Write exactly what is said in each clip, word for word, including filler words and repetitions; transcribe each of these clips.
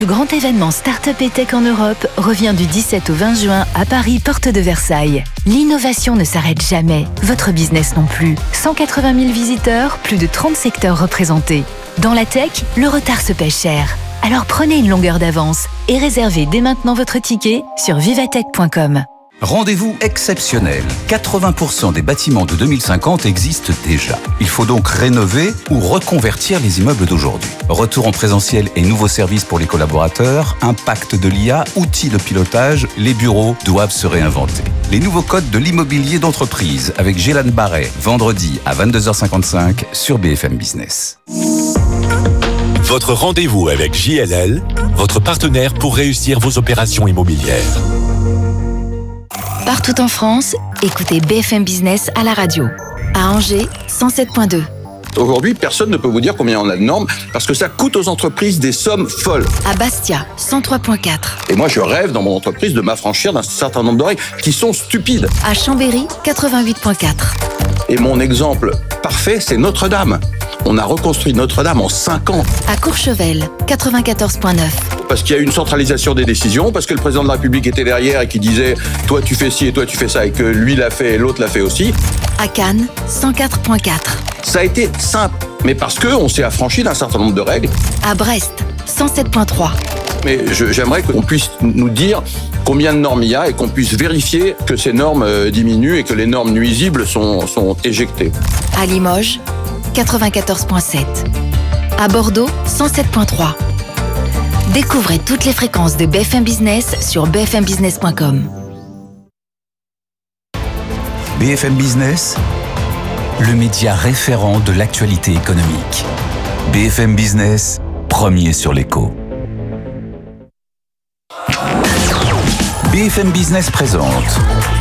Le grand événement Startup et Tech en Europe revient du dix-sept au vingt juin à Paris, porte de Versailles. L'innovation ne s'arrête jamais, votre business non plus. cent quatre-vingt mille visiteurs, plus de trente secteurs représentés. Dans la tech, le retard se paie cher. Alors prenez une longueur d'avance et réservez dès maintenant votre ticket sur vivatech point com. Rendez-vous exceptionnel. quatre-vingts pour cent des bâtiments de deux mille cinquante existent déjà. Il faut donc rénover ou reconvertir les immeubles d'aujourd'hui. Retour en présentiel et nouveaux services pour les collaborateurs, impact de l'I A, outils de pilotage, les bureaux doivent se réinventer. Les nouveaux codes de l'immobilier d'entreprise avec Gélan Barret, vendredi à vingt-deux heures cinquante-cinq sur B F M Business. Votre rendez-vous avec J L L, votre partenaire pour réussir vos opérations immobilières. Partout en France, écoutez B F M Business à la radio. À Angers, cent sept virgule deux. Aujourd'hui, personne ne peut vous dire combien on a de normes parce que ça coûte aux entreprises des sommes folles. À Bastia, cent trois virgule quatre. Et moi, je rêve dans mon entreprise de m'affranchir d'un certain nombre de règles qui sont stupides. À Chambéry, quatre-vingt-huit virgule quatre. Et mon exemple parfait, c'est Notre-Dame. On a reconstruit Notre-Dame en cinq ans. À Courchevel, quatre-vingt-quatorze virgule neuf. Parce qu'il y a une centralisation des décisions, parce que le président de la République était derrière et qui disait « toi tu fais ci et toi tu fais ça » et que lui l'a fait et l'autre l'a fait aussi. À Cannes, cent quatre virgule quatre. Ça a été simple, mais parce qu'on s'est affranchi d'un certain nombre de règles. À Brest, cent sept virgule trois. Mais je, j'aimerais qu'on puisse nous dire combien de normes il y a et qu'on puisse vérifier que ces normes diminuent et que les normes nuisibles sont, sont éjectées. À Limoges, quatre-vingt-quatorze virgule sept. À Bordeaux, cent sept virgule trois. Découvrez toutes les fréquences de B F M Business sur b f m business point com. B F M Business, le média référent de l'actualité économique. B F M Business, premier sur l'écho. B F M Business présente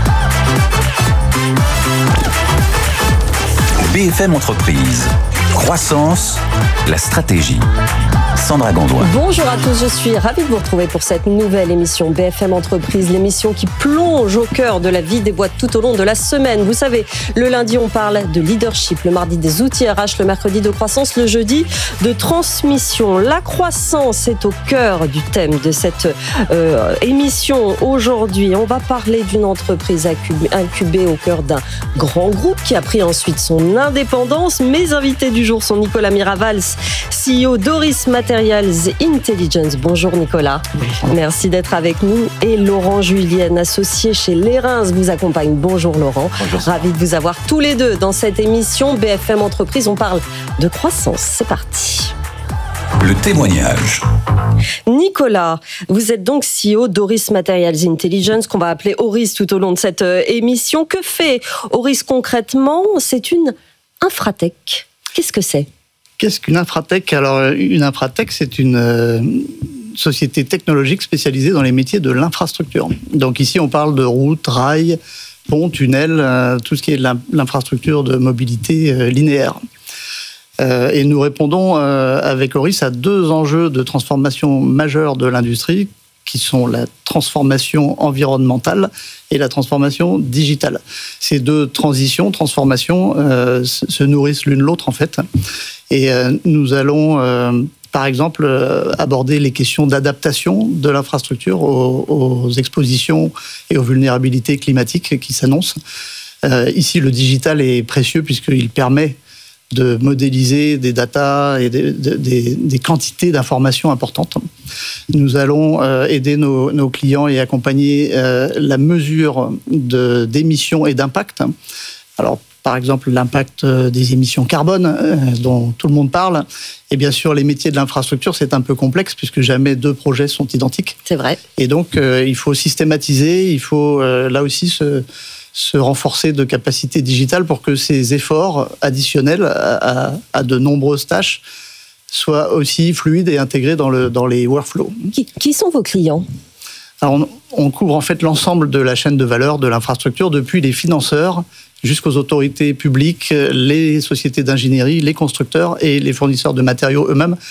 B F M Entreprise, croissance, la stratégie. Sandra Gondouin. Bonjour à tous, je suis ravie de vous retrouver pour cette nouvelle émission B F M Entreprise, l'émission qui plonge au cœur de la vie des boîtes tout au long de la semaine. Vous savez, le lundi on parle de leadership, le mardi des outils R H, le mercredi de croissance, le jeudi de transmission. La croissance est au cœur du thème de cette euh, émission. Aujourd'hui, on va parler d'une entreprise incubée au cœur d'un grand groupe qui a pris ensuite son indépendance. Mes invités du jour sont Nicolas Miravals, C E O d'Auris Materials Intelligence. Bonjour Nicolas. Bonjour. Merci d'être avec nous. Et Laurent Julienne, associé chez Lerins, vous accompagne. Bonjour Laurent. Bonjour. Ravi de vous avoir tous les deux dans cette émission B F M Entreprise. On parle de croissance. C'est parti. Le témoignage. Nicolas, vous êtes donc C E O d'Auris Materials Intelligence, qu'on va appeler Auris tout au long de cette émission. Que fait Auris concrètement ? C'est une infratech. Qu'est-ce que c'est ? Qu'est-ce qu'une infratech ? Alors, une infratech, c'est une euh, société technologique spécialisée dans les métiers de l'infrastructure. Donc ici, on parle de routes, rails, ponts, tunnels, euh, tout ce qui est de l'infrastructure de mobilité euh, linéaire. Euh, et nous répondons euh, avec Auris à deux enjeux de transformation majeure de l'industrie, qui sont la transformation environnementale et la transformation digitale. Ces deux transitions, transformations, euh, se nourrissent l'une l'autre en fait. Et euh, nous allons, euh, par exemple, euh, aborder les questions d'adaptation de l'infrastructure aux, aux expositions et aux vulnérabilités climatiques qui s'annoncent. Euh, ici, le digital est précieux puisqu'il permet de modéliser des datas et des, des, des quantités d'informations importantes. Nous allons euh, aider nos, nos clients et accompagner euh, la mesure de, d'émissions et d'impact. Alors, par exemple, l'impact des émissions carbone euh, dont tout le monde parle. Et bien sûr, les métiers de l'infrastructure, c'est un peu complexe puisque jamais deux projets sont identiques. C'est vrai. Et donc, euh, il faut systématiser, il faut euh, là aussi se... se renforcer de capacités digitales pour que ces efforts additionnels à, à, à de nombreuses tâches soient aussi fluides et intégrés dans, le, dans les workflows. Qui, qui sont vos clients ? Alors on, on couvre en fait l'ensemble de la chaîne de valeur de l'infrastructure, depuis les financeurs jusqu'aux autorités publiques, les sociétés d'ingénierie, les constructeurs et les fournisseurs de matériaux eux-mêmes.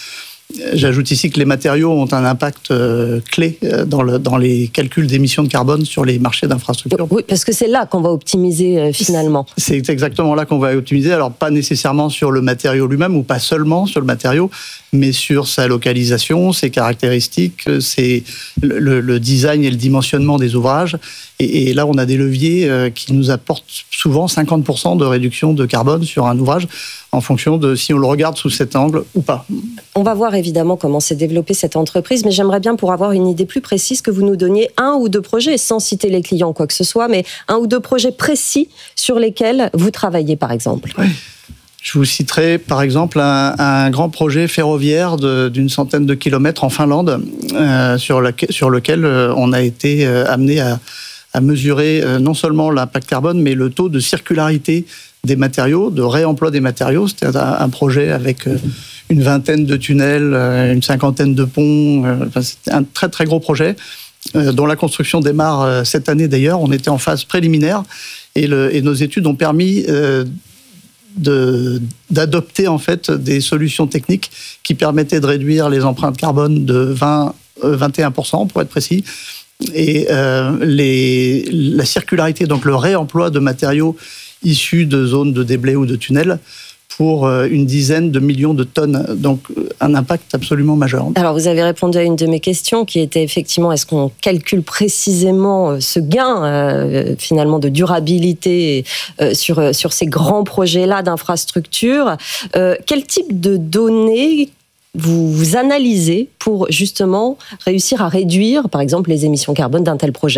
J'ajoute ici que les matériaux ont un impact euh, clé euh, dans, le, dans les calculs d'émissions de carbone sur les marchés d'infrastructures. Oui, parce que c'est là qu'on va optimiser euh, finalement. C'est exactement là qu'on va optimiser. Alors, pas nécessairement sur le matériau lui-même, ou pas seulement sur le matériau, mais sur sa localisation, ses caractéristiques, ses, le, le design et le dimensionnement des ouvrages. Et, et là, on a des leviers euh, qui nous apportent souvent cinquante pour cent de réduction de carbone sur un ouvrage, en fonction de si on le regarde sous cet angle ou pas. On va voir évidemment comment s'est développée cette entreprise, mais j'aimerais bien, pour avoir une idée plus précise, que vous nous donniez un ou deux projets, sans citer les clients, quoi que ce soit, mais un ou deux projets précis sur lesquels vous travaillez, par exemple. Oui. Je vous citerai par exemple un, un grand projet ferroviaire de, d'une centaine de kilomètres en Finlande, euh, sur, la, sur lequel euh, on a été euh, amené à, à mesurer euh, non seulement l'impact carbone, mais le taux de circularité des matériaux, de réemploi des matériaux. C'était un, un projet avec euh, une vingtaine de tunnels, euh, une cinquantaine de ponts. Euh, enfin, c'était un très très gros projet, euh, dont la construction démarre euh, cette année d'ailleurs. On était en phase préliminaire et, le, et nos études ont permis euh, De, d'adopter en fait des solutions techniques qui permettaient de réduire les empreintes carbone de vingt, vingt et un pour cent pour être précis, et euh, les, la circularité, donc le réemploi de matériaux issus de zones de déblais ou de tunnels pour une dizaine de millions de tonnes, donc un impact absolument majeur. Alors vous avez répondu à une de mes questions qui était effectivement, est-ce qu'on calcule précisément ce gain euh, finalement de durabilité euh, sur, sur ces grands projets-là d'infrastructures. Euh, quel type de données vous, vous analysez pour justement réussir à réduire par exemple les émissions carbone d'un tel projet ?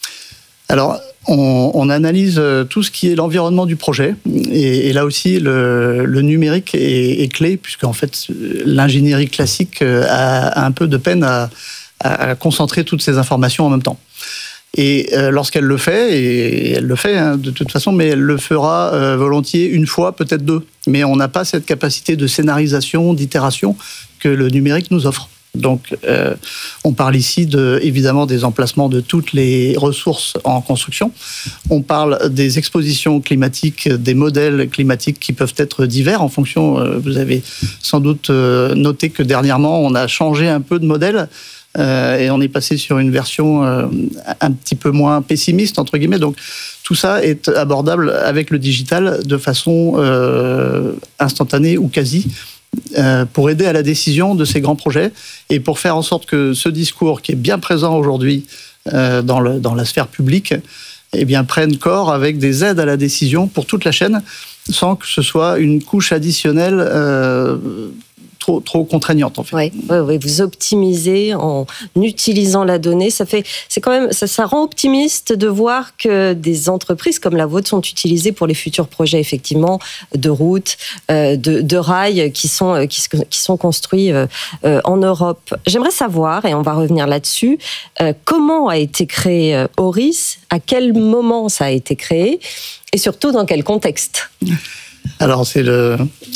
Alors, on, on analyse tout ce qui est l'environnement du projet. Et, et là aussi, le, le numérique est, est clé, puisque en fait, l'ingénierie classique a, a un peu de peine à, à concentrer toutes ces informations en même temps. Et euh, lorsqu'elle le fait, et elle le fait hein, de toute façon, mais elle le fera euh, volontiers une fois, peut-être deux. Mais on n'a pas cette capacité de scénarisation, d'itération que le numérique nous offre. Donc, euh, on parle ici de, évidemment des emplacements de toutes les ressources en construction. On parle des expositions climatiques, des modèles climatiques qui peuvent être divers en fonction. Euh, vous avez sans doute euh, noté que dernièrement, on a changé un peu de modèle euh, et on est passé sur une version euh, un petit peu moins pessimiste entre guillemets. Donc, tout ça est abordable avec le digital de façon euh, instantanée ou quasi. Euh, pour aider à la décision de ces grands projets et pour faire en sorte que ce discours qui est bien présent aujourd'hui euh, dans, le, dans la sphère publique eh bien, prenne corps avec des aides à la décision pour toute la chaîne sans que ce soit une couche additionnelle euh, trop, trop contraignante en fait. Oui, oui, oui, vous optimisez en utilisant la donnée. Ça fait, c'est quand même, ça, ça rend optimiste de voir que des entreprises comme la vôtre sont utilisées pour les futurs projets effectivement de routes, euh, de, de rails qui sont qui, qui sont construits euh, en Europe. J'aimerais savoir, et on va revenir là-dessus, euh, comment a été créé euh, Auris, à quel moment ça a été créé, et surtout dans quel contexte. Alors, c'est le,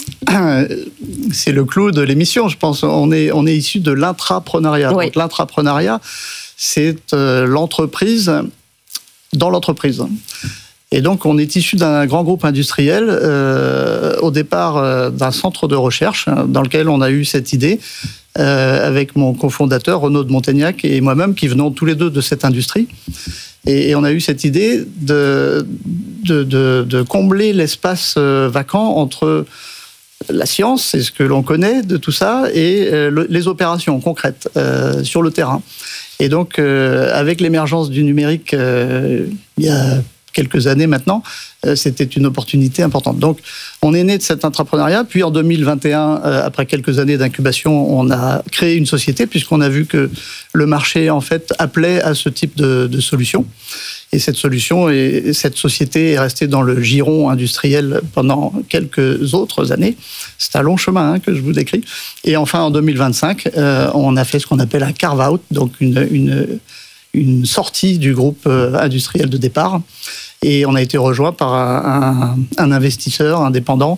c'est le clou de l'émission, je pense. On est, on est issu de l'intrapreneuriat. Oui. Donc, l'intrapreneuriat, c'est euh, l'entreprise dans l'entreprise. Et donc, on est issu d'un grand groupe industriel, euh, au départ euh, d'un centre de recherche, hein, dans lequel on a eu cette idée, euh, avec mon cofondateur, Renaud de Montaignac, et moi-même, qui venons tous les deux de cette industrie. Et, et on a eu cette idée de, de, de, de combler l'espace euh, vacant entre la science, c'est ce que l'on connaît de tout ça, et euh, le, les opérations concrètes euh, sur le terrain. Et donc, euh, avec l'émergence du numérique, euh, il y a quelques années maintenant, euh, c'était une opportunité importante. Donc, on est né de cet intrapreneuriat, puis en deux mille vingt et un, euh, après quelques années d'incubation, on a créé une société, puisqu'on a vu que le marché, en fait, appelait à ce type de, de solution. Et cette solution, et cette société est restée dans le giron industriel pendant quelques autres années. C'est un long chemin hein, que je vous décris. Et enfin, en deux mille vingt-cinq, euh, on a fait ce qu'on appelle un carve-out, donc une, une, une sortie du groupe industriel de départ. Et on a été rejoint par un, un, un investisseur indépendant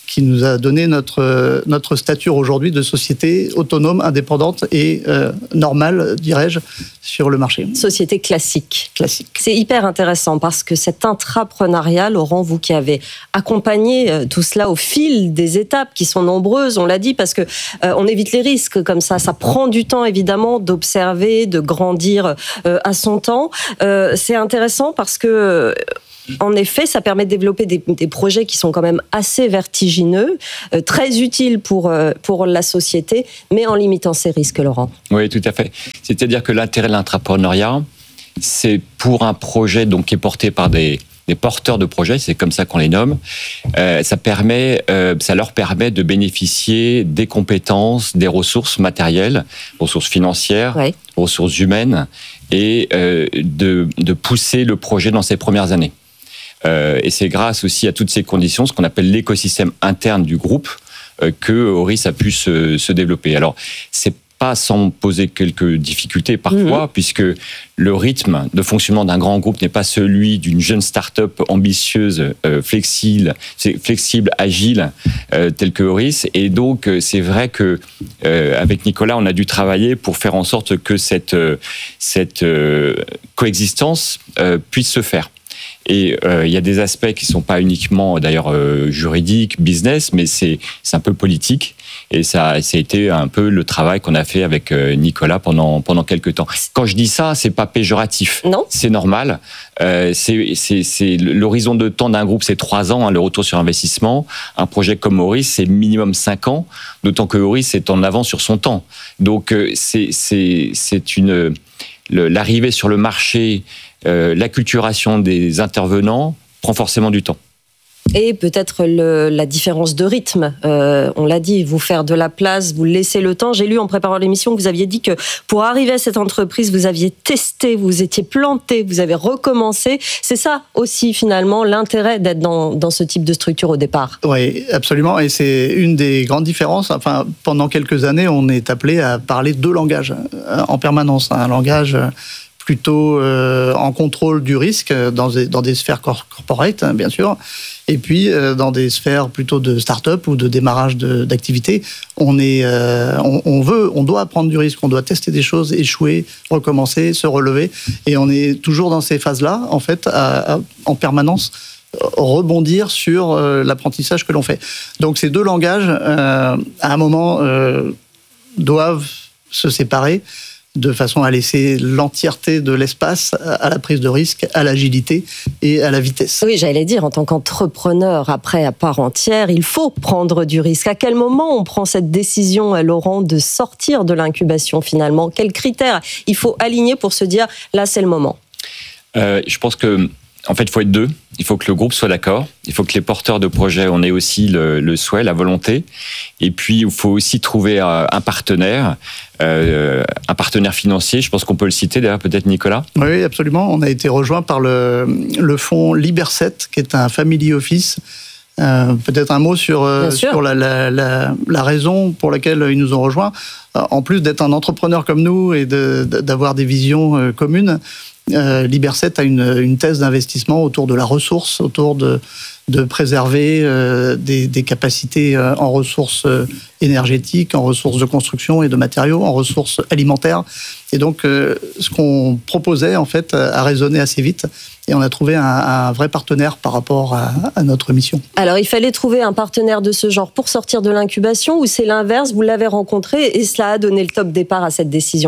qui nous a donné notre, notre stature aujourd'hui de société autonome, indépendante et euh, normale, dirais-je, sur le marché. Société classique. Classique. C'est hyper intéressant parce que cet intrapreneuriat, Laurent, vous qui avez accompagné tout cela au fil des étapes qui sont nombreuses, on l'a dit, parce que euh, on évite les risques comme ça. Ça prend du temps, évidemment, d'observer, de grandir euh, à son temps. Euh, c'est intéressant parce que euh, en effet, ça permet de développer des, des projets qui sont quand même assez vertigineux, euh, très utiles pour, euh, pour la société, mais en limitant ces risques, Laurent. Oui, tout à fait. C'est-à-dire que l'intérêt de l'intrapreneuriat, c'est pour un projet donc, qui est porté par des, des porteurs de projets, c'est comme ça qu'on les nomme, euh, ça, permet, euh, ça leur permet de bénéficier des compétences, des ressources matérielles, ressources financières, oui. ressources humaines, et euh, de, de pousser le projet dans ses premières années. Euh, et c'est grâce aussi à toutes ces conditions, ce qu'on appelle l'écosystème interne du groupe, euh, que Auris a pu se, se développer. Alors, c'est pas sans poser quelques difficultés parfois, mmh. puisque le rythme de fonctionnement d'un grand groupe n'est pas celui d'une jeune start-up ambitieuse, euh, flexible, flexible, agile, euh, telle que Auris. Et donc, c'est vrai que euh, avec Nicolas, on a dû travailler pour faire en sorte que cette, euh, cette euh, coexistence euh, puisse se faire. Et il euh, y a des aspects qui ne sont pas uniquement d'ailleurs euh, juridiques, business, mais c'est, c'est un peu politique. Et ça, ça a été un peu le travail qu'on a fait avec euh, Nicolas pendant, pendant quelques temps. Quand je dis ça, c'est pas péjoratif. Non. C'est normal. Euh, c'est, c'est, c'est, l'horizon de temps d'un groupe, c'est trois ans, hein, le retour sur investissement. Un projet comme Auris, c'est minimum cinq ans, d'autant que Auris est en avance sur son temps. Donc, euh, c'est, c'est, c'est une, le, l'arrivée sur le marché, Euh, l'acculturation des intervenants prend forcément du temps. Et peut-être le, la différence de rythme. Euh, on l'a dit, vous faire de la place, vous laisser le temps. J'ai lu en préparant l'émission que vous aviez dit que pour arriver à cette entreprise, vous aviez testé, vous étiez planté, vous avez recommencé. C'est ça aussi finalement l'intérêt d'être dans, dans ce type de structure au départ. Oui, absolument. Et c'est une des grandes différences. Enfin, pendant quelques années, on est appelé à parler deux langages en permanence. Un langage plutôt euh, en contrôle du risque dans des, dans des sphères corporate, hein, bien sûr, et puis euh, dans des sphères plutôt de start-up ou de démarrage de, d'activité. On, est, euh, on, on veut, on doit prendre du risque, on doit tester des choses, échouer, recommencer, se relever, et on est toujours dans ces phases-là, en fait, à, à, en permanence, rebondir sur euh, l'apprentissage que l'on fait. Donc ces deux langages, euh, à un moment, euh, doivent se séparer, de façon à laisser l'entièreté de l'espace à la prise de risque, à l'agilité et à la vitesse. Oui, j'allais dire, en tant qu'entrepreneur, après, à part entière, il faut prendre du risque. À quel moment on prend cette décision, Laurent, de sortir de l'incubation finalement ? Quels critères il faut aligner pour se dire, là, c'est le moment ? euh, Je pense que En fait, il faut être deux. Il faut que le groupe soit d'accord. Il faut que les porteurs de projets en aient aussi le, le souhait, la volonté. Et puis, il faut aussi trouver un partenaire, euh, un partenaire financier. Je pense qu'on peut le citer, d'ailleurs, peut-être Nicolas. Oui, absolument. On a été rejoint par le, le fonds Liberset, qui est un family office. Euh, peut-être un mot sur, euh, sur la, la, la, la raison pour laquelle ils nous ont rejoints. En plus d'être un entrepreneur comme nous et de, d'avoir des visions euh, communes, Euh, Liberset a une, une thèse d'investissement autour de la ressource, autour de, de préserver euh, des, des capacités euh, en ressources euh, énergétiques, en ressources de construction et de matériaux, en ressources alimentaires. Et donc, euh, ce qu'on proposait, en fait, a résonné assez vite. Et on a trouvé un, un vrai partenaire par rapport à, à notre mission. Alors, il fallait trouver un partenaire de ce genre pour sortir de l'incubation, ou c'est l'inverse, vous l'avez rencontré et cela a donné le top départ à cette décision-là ?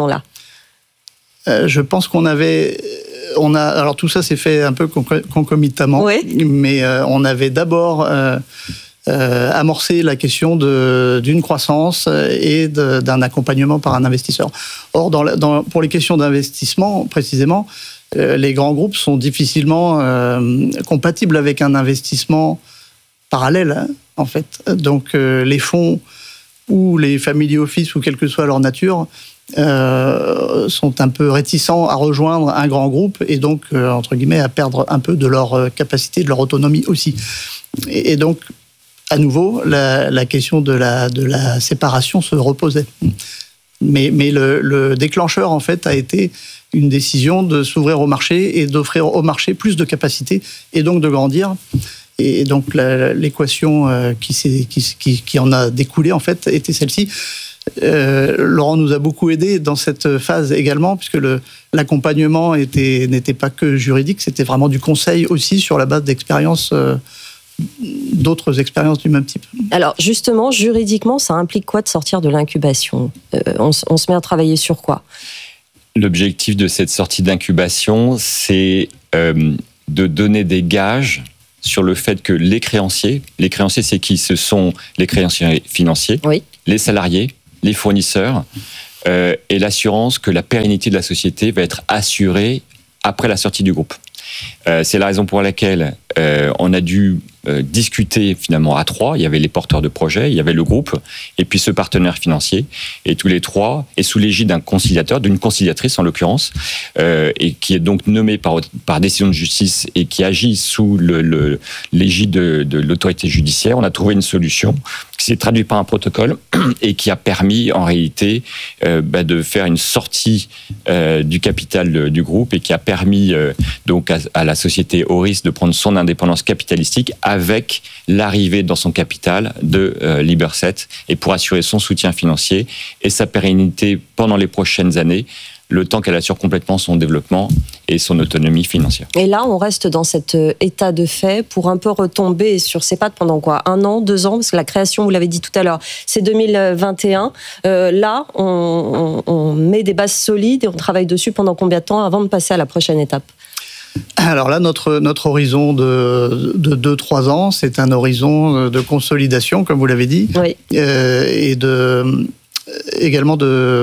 Je pense qu'on avait, on a, alors tout ça s'est fait un peu concomitamment, oui. mais on avait d'abord euh, euh, amorcé la question de, d'une croissance et de, d'un accompagnement par un investisseur. Or, dans, dans, pour les questions d'investissement, précisément, euh, les grands groupes sont difficilement euh, compatibles avec un investissement parallèle, hein, en fait. Donc, euh, les fonds ou les family office, ou quelle que soit leur nature, Euh, sont un peu réticents à rejoindre un grand groupe et donc, euh, entre guillemets, à perdre un peu de leur capacité, de leur autonomie aussi. Et, et donc, à nouveau, la, la question de la, de la séparation se reposait. Mais, mais le, le déclencheur, en fait, a été une décision de s'ouvrir au marché et d'offrir au marché plus de capacités et donc de grandir. Et donc la, l'équation euh, qui, qui, qui, qui en a découlé, en fait, était celle-ci. Euh, Laurent nous a beaucoup aidé dans cette phase également, puisque le, l'accompagnement était, n'était pas que juridique, c'était vraiment du conseil aussi sur la base d'expériences, euh, d'autres expériences du même type. Alors justement, juridiquement, ça implique quoi de sortir de l'incubation ? euh, on, on se met à travailler sur quoi ? L'objectif de cette sortie d'incubation, c'est euh, de donner des gages sur le fait que les créanciers, les créanciers c'est qui ? Ce sont les créanciers financiers, oui. les salariés, les fournisseurs, euh, et l'assurance que la pérennité de la société va être assurée après la sortie du groupe. Euh, c'est la raison pour laquelle euh, on a dû euh, discuter finalement à trois. Il y avait les porteurs de projets, il y avait le groupe, et puis ce partenaire financier. Et tous les trois, et sous l'égide d'un conciliateur, d'une conciliatrice en l'occurrence, euh, et qui est donc nommée par, par décision de justice et qui agit sous le, le, l'égide de, de l'autorité judiciaire, on a trouvé une solution qui s'est traduite par un protocole et qui a permis en réalité euh, bah, de faire une sortie euh, du capital de, du groupe et qui a permis euh, donc à, à la société Auris de prendre son indépendance capitalistique avec l'arrivée dans son capital de euh, Liberset et pour assurer son soutien financier et sa pérennité pendant les prochaines années, le temps qu'elle assure complètement son développement et son autonomie financière. Et là, on reste dans cet état de fait pour un peu retomber sur ses pattes pendant quoi ? Un an, deux ans ? Parce que la création, vous l'avez dit tout à l'heure, c'est deux mille vingt et un. Euh, là, on, on, on met des bases solides et on travaille dessus pendant combien de temps avant de passer à la prochaine étape ? Alors là, notre, notre horizon de, de deux à trois ans, c'est un horizon de consolidation, comme vous l'avez dit, oui. euh, et de, également de,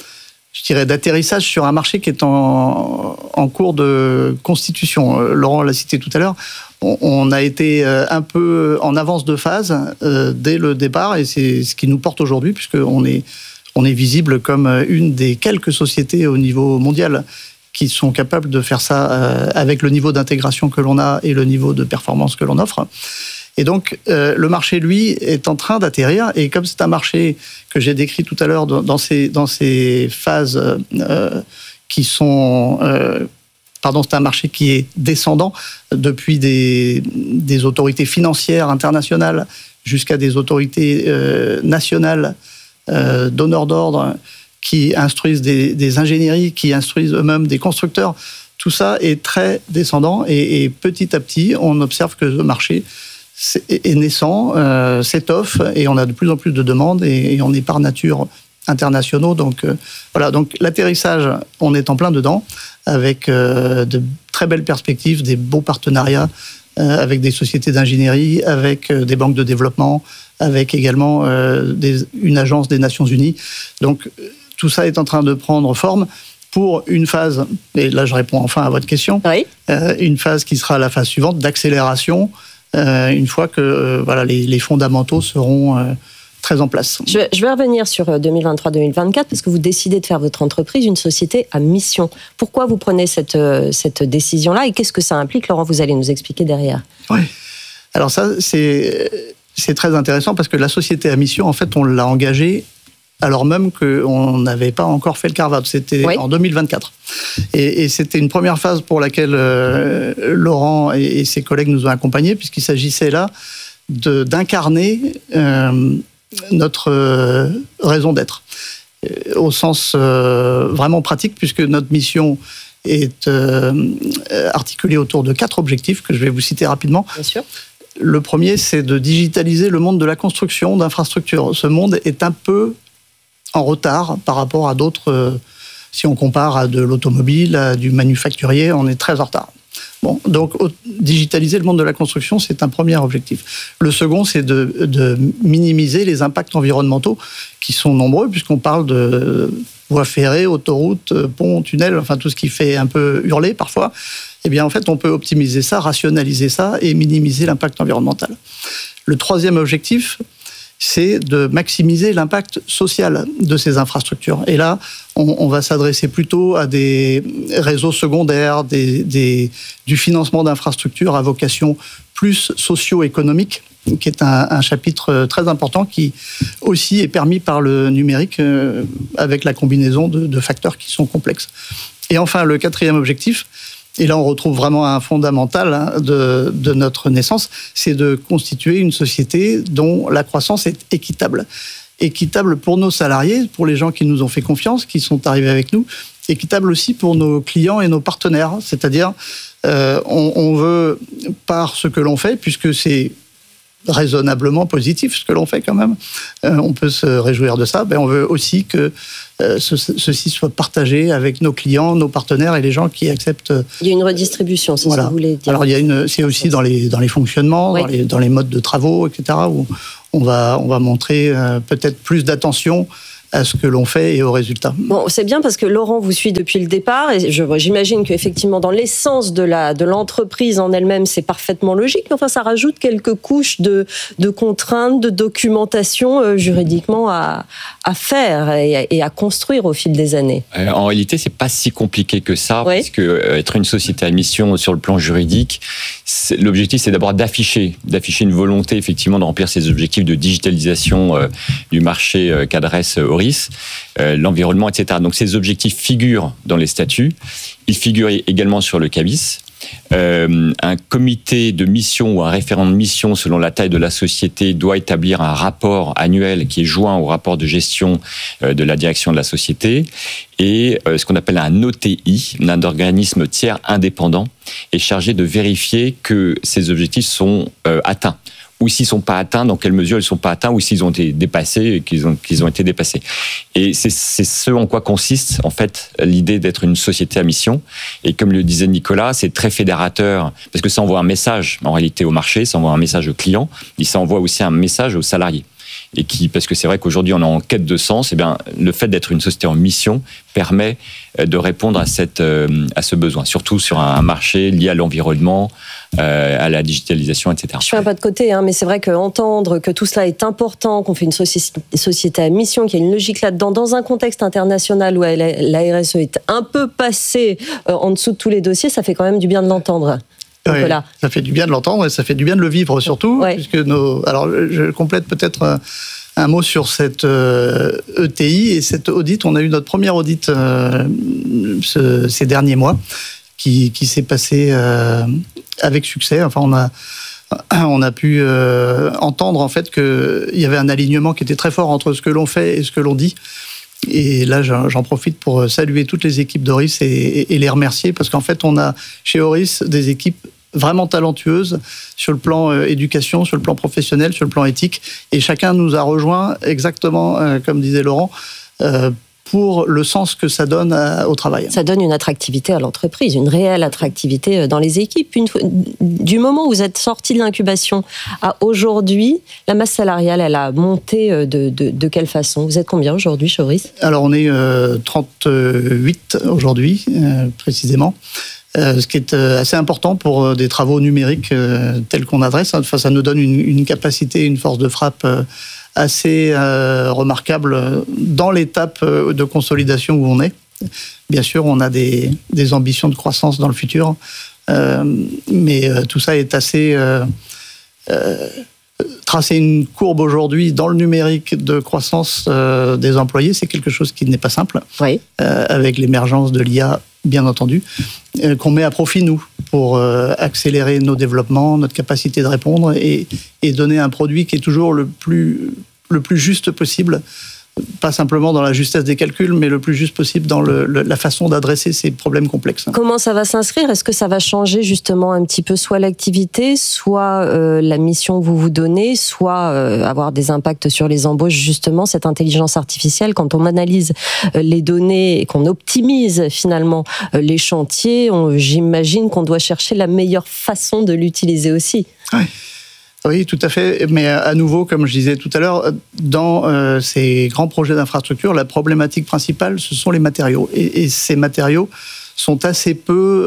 je dirais, d'atterrissage sur un marché qui est en, en cours de constitution. Laurent l'a cité tout à l'heure, on, on a été un peu en avance de phase euh, dès le départ, et c'est ce qui nous porte aujourd'hui, puisqu'on est, on est visible comme une des quelques sociétés au niveau mondial qui sont capables de faire ça euh, avec le niveau d'intégration que l'on a et le niveau de performance que l'on offre. Et donc, euh, le marché, lui, est en train d'atterrir. Et comme c'est un marché que j'ai décrit tout à l'heure dans, dans, ces, dans ces phases euh, qui sont... Euh, pardon, c'est un marché qui est descendant depuis des, des autorités financières internationales jusqu'à des autorités euh, nationales, euh, donneurs d'ordre, qui instruisent des, des ingénieries, qui instruisent eux-mêmes des constructeurs. Tout ça est très descendant et, et petit à petit, on observe que le marché est, est naissant, euh, s'étoffe et on a de plus en plus de demandes et, et on est par nature internationaux. Donc euh, voilà, donc l'atterrissage, on est en plein dedans avec euh, de très belles perspectives, des beaux partenariats euh, avec des sociétés d'ingénierie, avec euh, des banques de développement, avec également euh, des, une agence des Nations Unies. Donc tout ça est en train de prendre forme pour une phase, et là je réponds enfin à votre question, oui. euh, une phase qui sera la phase suivante d'accélération, euh, une fois que euh, voilà, les, les fondamentaux seront euh, très en place. Je vais, je vais revenir sur deux mille vingt-trois deux mille vingt-quatre, parce que vous décidez de faire votre entreprise une société à mission. Pourquoi vous prenez cette, cette décision-là et qu'est-ce que ça implique ? Laurent, vous allez nous expliquer derrière. Oui, alors ça c'est, c'est très intéressant parce que la société à mission, en fait, on l'a engagée alors même qu'on n'avait pas encore fait le carve-out. C'était oui. en deux mille vingt-quatre. Et, et c'était une première phase pour laquelle euh, Laurent et, et ses collègues nous ont accompagnés, puisqu'il s'agissait là de, d'incarner euh, notre euh, raison d'être, euh, au sens euh, vraiment pratique, puisque notre mission est euh, articulée autour de quatre objectifs que je vais vous citer rapidement. Bien sûr. Le premier, c'est de digitaliser le monde de la construction d'infrastructures. Ce monde est un peu en retard par rapport à d'autres, euh, si on compare à de l'automobile, à du manufacturier, on est très en retard. Bon, donc au, digitaliser le monde de la construction, c'est un premier objectif. Le second, c'est de, de minimiser les impacts environnementaux qui sont nombreux, puisqu'on parle de voies ferrées, autoroutes, ponts, tunnels, enfin tout ce qui fait un peu hurler parfois. Eh bien, en fait, on peut optimiser ça, rationaliser ça et minimiser l'impact environnemental. Le troisième objectif, c'est de maximiser l'impact social de ces infrastructures. Et là, on, on va s'adresser plutôt à des réseaux secondaires, des, des, du financement d'infrastructures à vocation plus socio-économique, qui est un, un chapitre très important qui aussi est permis par le numérique euh, avec la combinaison de, de facteurs qui sont complexes. Et enfin, le quatrième objectif, Et là, on retrouve vraiment un fondamental hein, de, de notre naissance, c'est de constituer une société dont la croissance est équitable. Équitable pour nos salariés, pour les gens qui nous ont fait confiance, qui sont arrivés avec nous, équitable aussi pour nos clients et nos partenaires. C'est-à-dire, euh, on, on veut, par ce que l'on fait, puisque c'est raisonnablement positif ce que l'on fait quand même, euh, on peut se réjouir de ça, ben on veut aussi que euh, ce, ceci soit partagé avec nos clients, nos partenaires et les gens qui acceptent. Il y a une redistribution, c'est voilà. ce que vous voulez dire. Alors il y a une, c'est aussi dans les, dans les fonctionnements, oui. dans, les, dans les modes de travaux, et cetera, où on va, on va montrer euh, peut-être plus d'attention à ce que l'on fait et aux résultats. Bon, c'est bien parce que Laurent vous suit depuis le départ et je, j'imagine qu'effectivement dans l'essence de, la, de l'entreprise en elle-même, c'est parfaitement logique. Mais enfin, ça rajoute quelques couches de, de contraintes, de documentation euh, juridiquement à, à faire et à, et à construire au fil des années. Euh, en réalité, c'est pas si compliqué que ça, oui. parce que euh, être une société à mission sur le plan juridique, c'est, l'objectif c'est d'abord d'afficher, d'afficher une volonté effectivement de remplir ces objectifs de digitalisation euh, du marché euh, qu'adresse Auris. Euh, l'environnement, et cetera. Donc ces objectifs figurent dans les statuts. Ils figurent également sur le cabis. Euh, un comité de mission ou un référent de mission selon la taille de la société doit établir un rapport annuel qui est joint au rapport de gestion euh, de la direction de la société et euh, ce qu'on appelle un O T I, un organisme tiers indépendant, est chargé de vérifier que ces objectifs sont euh, atteints. Ou s'ils ne sont pas atteints, dans quelle mesure ils ne sont pas atteints, ou s'ils ont été dépassés et qu'ils ont, qu'ils ont été dépassés. Et c'est, c'est ce en quoi consiste, en fait, l'idée d'être une société à mission. Et comme le disait Nicolas, c'est très fédérateur, parce que ça envoie un message, en réalité, au marché, ça envoie un message au client, et ça envoie aussi un message aux salariés. Et qui, parce que c'est vrai qu'aujourd'hui on est en quête de sens, et bien le fait d'être une société en mission permet de répondre à cette à ce besoin, surtout sur un marché lié à l'environnement, euh, à la digitalisation, et cetera. Je fais un pas de côté, hein, mais c'est vrai qu'entendre que tout cela est important, qu'on fait une société, société à mission, qu'il y a une logique là-dedans, dans un contexte international où la, la R S E est un peu passée euh, en dessous de tous les dossiers, ça fait quand même du bien de l'entendre. Oui, voilà. Ça fait du bien de l'entendre et ça fait du bien de le vivre surtout, ouais. puisque nos. Alors, je complète peut-être un, un mot sur cette euh, E T I et cet audit. On a eu notre premier audit euh, ce, ces derniers mois, qui, qui s'est passé euh, avec succès. Enfin, on a. On a pu euh, entendre en fait qu'il y avait un alignement qui était très fort entre ce que l'on fait et ce que l'on dit. Et là, j'en profite pour saluer toutes les équipes d'Auris et, et les remercier parce qu'en fait, on a chez Auris des équipes vraiment talentueuses sur le plan euh, éducation, sur le plan professionnel, sur le plan éthique. Et chacun nous a rejoints exactement, euh, comme disait Laurent, euh, pour le sens que ça donne à, au travail. Ça donne une attractivité à l'entreprise, une réelle attractivité dans les équipes. Une fois, du moment où vous êtes sorti de l'incubation à aujourd'hui, la masse salariale, elle a monté de, de, de quelle façon ? Vous êtes combien aujourd'hui chez Auris ? Alors, on est euh, trente-huit aujourd'hui, euh, précisément. Euh, ce qui est euh, assez important pour euh, des travaux numériques euh, tels qu'on adresse. Enfin, ça nous donne une, une capacité, une force de frappe euh, assez euh, remarquable dans l'étape de consolidation où on est. Bien sûr, on a des, des ambitions de croissance dans le futur, euh, mais euh, tout ça est assez... Euh, euh, tracer une courbe aujourd'hui dans le numérique de croissance euh, des employés, c'est quelque chose qui n'est pas simple, oui. euh, avec l'émergence de l'I A, bien entendu, euh, qu'on met à profit, nous, pour euh, accélérer nos développements, notre capacité de répondre et, et donner un produit qui est toujours le plus, le plus juste possible, pas simplement dans la justesse des calculs, mais le plus juste possible dans le, le, la façon d'adresser ces problèmes complexes. Comment ça va s'inscrire ? Est-ce que ça va changer justement un petit peu soit l'activité, soit euh, la mission que vous vous donnez, soit euh, avoir des impacts sur les embauches, justement, cette intelligence artificielle, quand on analyse euh, les données et qu'on optimise finalement euh, les chantiers, on, j'imagine qu'on doit chercher la meilleure façon de l'utiliser aussi. Oui. Oui, tout à fait. Mais à nouveau, comme je disais tout à l'heure, dans euh, ces grands projets d'infrastructure, la problématique principale, ce sont les matériaux. Et, et ces matériaux sont assez peu...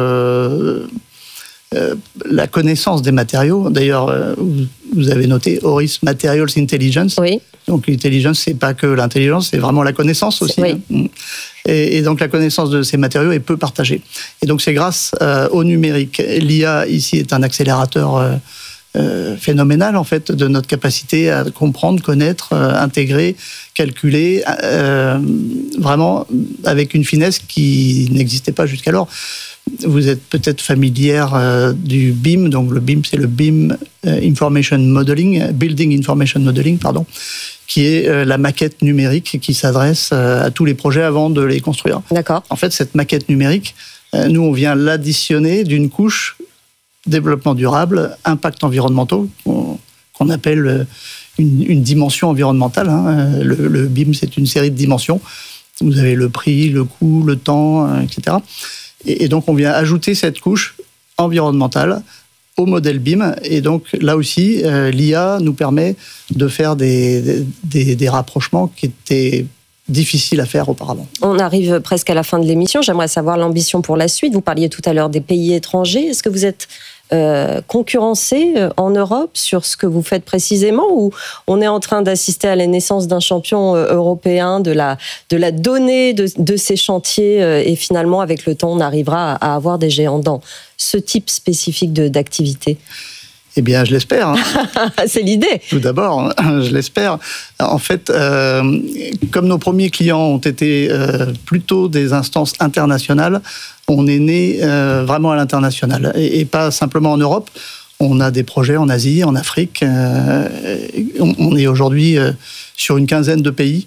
Euh, euh, la connaissance des matériaux. D'ailleurs, euh, vous, vous avez noté Auris Materials Intelligence. Oui. Donc l'intelligence, c'est pas que l'intelligence, c'est vraiment la connaissance aussi. Oui. Hein. Et, et donc la connaissance de ces matériaux est peu partagée. Et donc c'est grâce euh, au numérique. L'I A ici est un accélérateur... Euh, euh, phénoménale en fait de notre capacité à comprendre, connaître, euh, intégrer, calculer, euh, vraiment avec une finesse qui n'existait pas jusqu'alors. Vous êtes peut-être familière euh, du B I M, donc le B I M, c'est le B I M euh, Information Modeling, Building Information Modeling, pardon, qui est euh, la maquette numérique qui s'adresse euh, à tous les projets avant de les construire. D'accord. En fait, cette maquette numérique, euh, nous, on vient l'additionner d'une couche développement durable, impact environnementaux, qu'on, qu'on appelle euh, une, une dimension environnementale. Hein. Le, le B I M, c'est une série de dimensions. Vous avez le prix, le coût, le temps, euh, et cetera. Et donc, on vient ajouter cette couche environnementale au modèle B I M. Et donc, là aussi, euh, l'I A nous permet de faire des, des, des rapprochements qui étaient difficiles à faire auparavant. On arrive presque à la fin de l'émission. J'aimerais savoir l'ambition pour la suite. Vous parliez tout à l'heure des pays étrangers. Est-ce que vous êtes euh, concurrencé en Europe sur ce que vous faites précisément, ou on est en train d'assister à la naissance d'un champion européen de la, de la donnée de, de ces chantiers et finalement, avec le temps, on arrivera à avoir des géants dans ce type spécifique de, d'activité? Eh bien, je l'espère. Hein. C'est l'idée. Tout d'abord, je l'espère. En fait, euh, comme nos premiers clients ont été euh, plutôt des instances internationales, on est né euh, vraiment à l'international et, et pas simplement en Europe. On a des projets en Asie, en Afrique. Euh, on, on est aujourd'hui euh, sur une quinzaine de pays.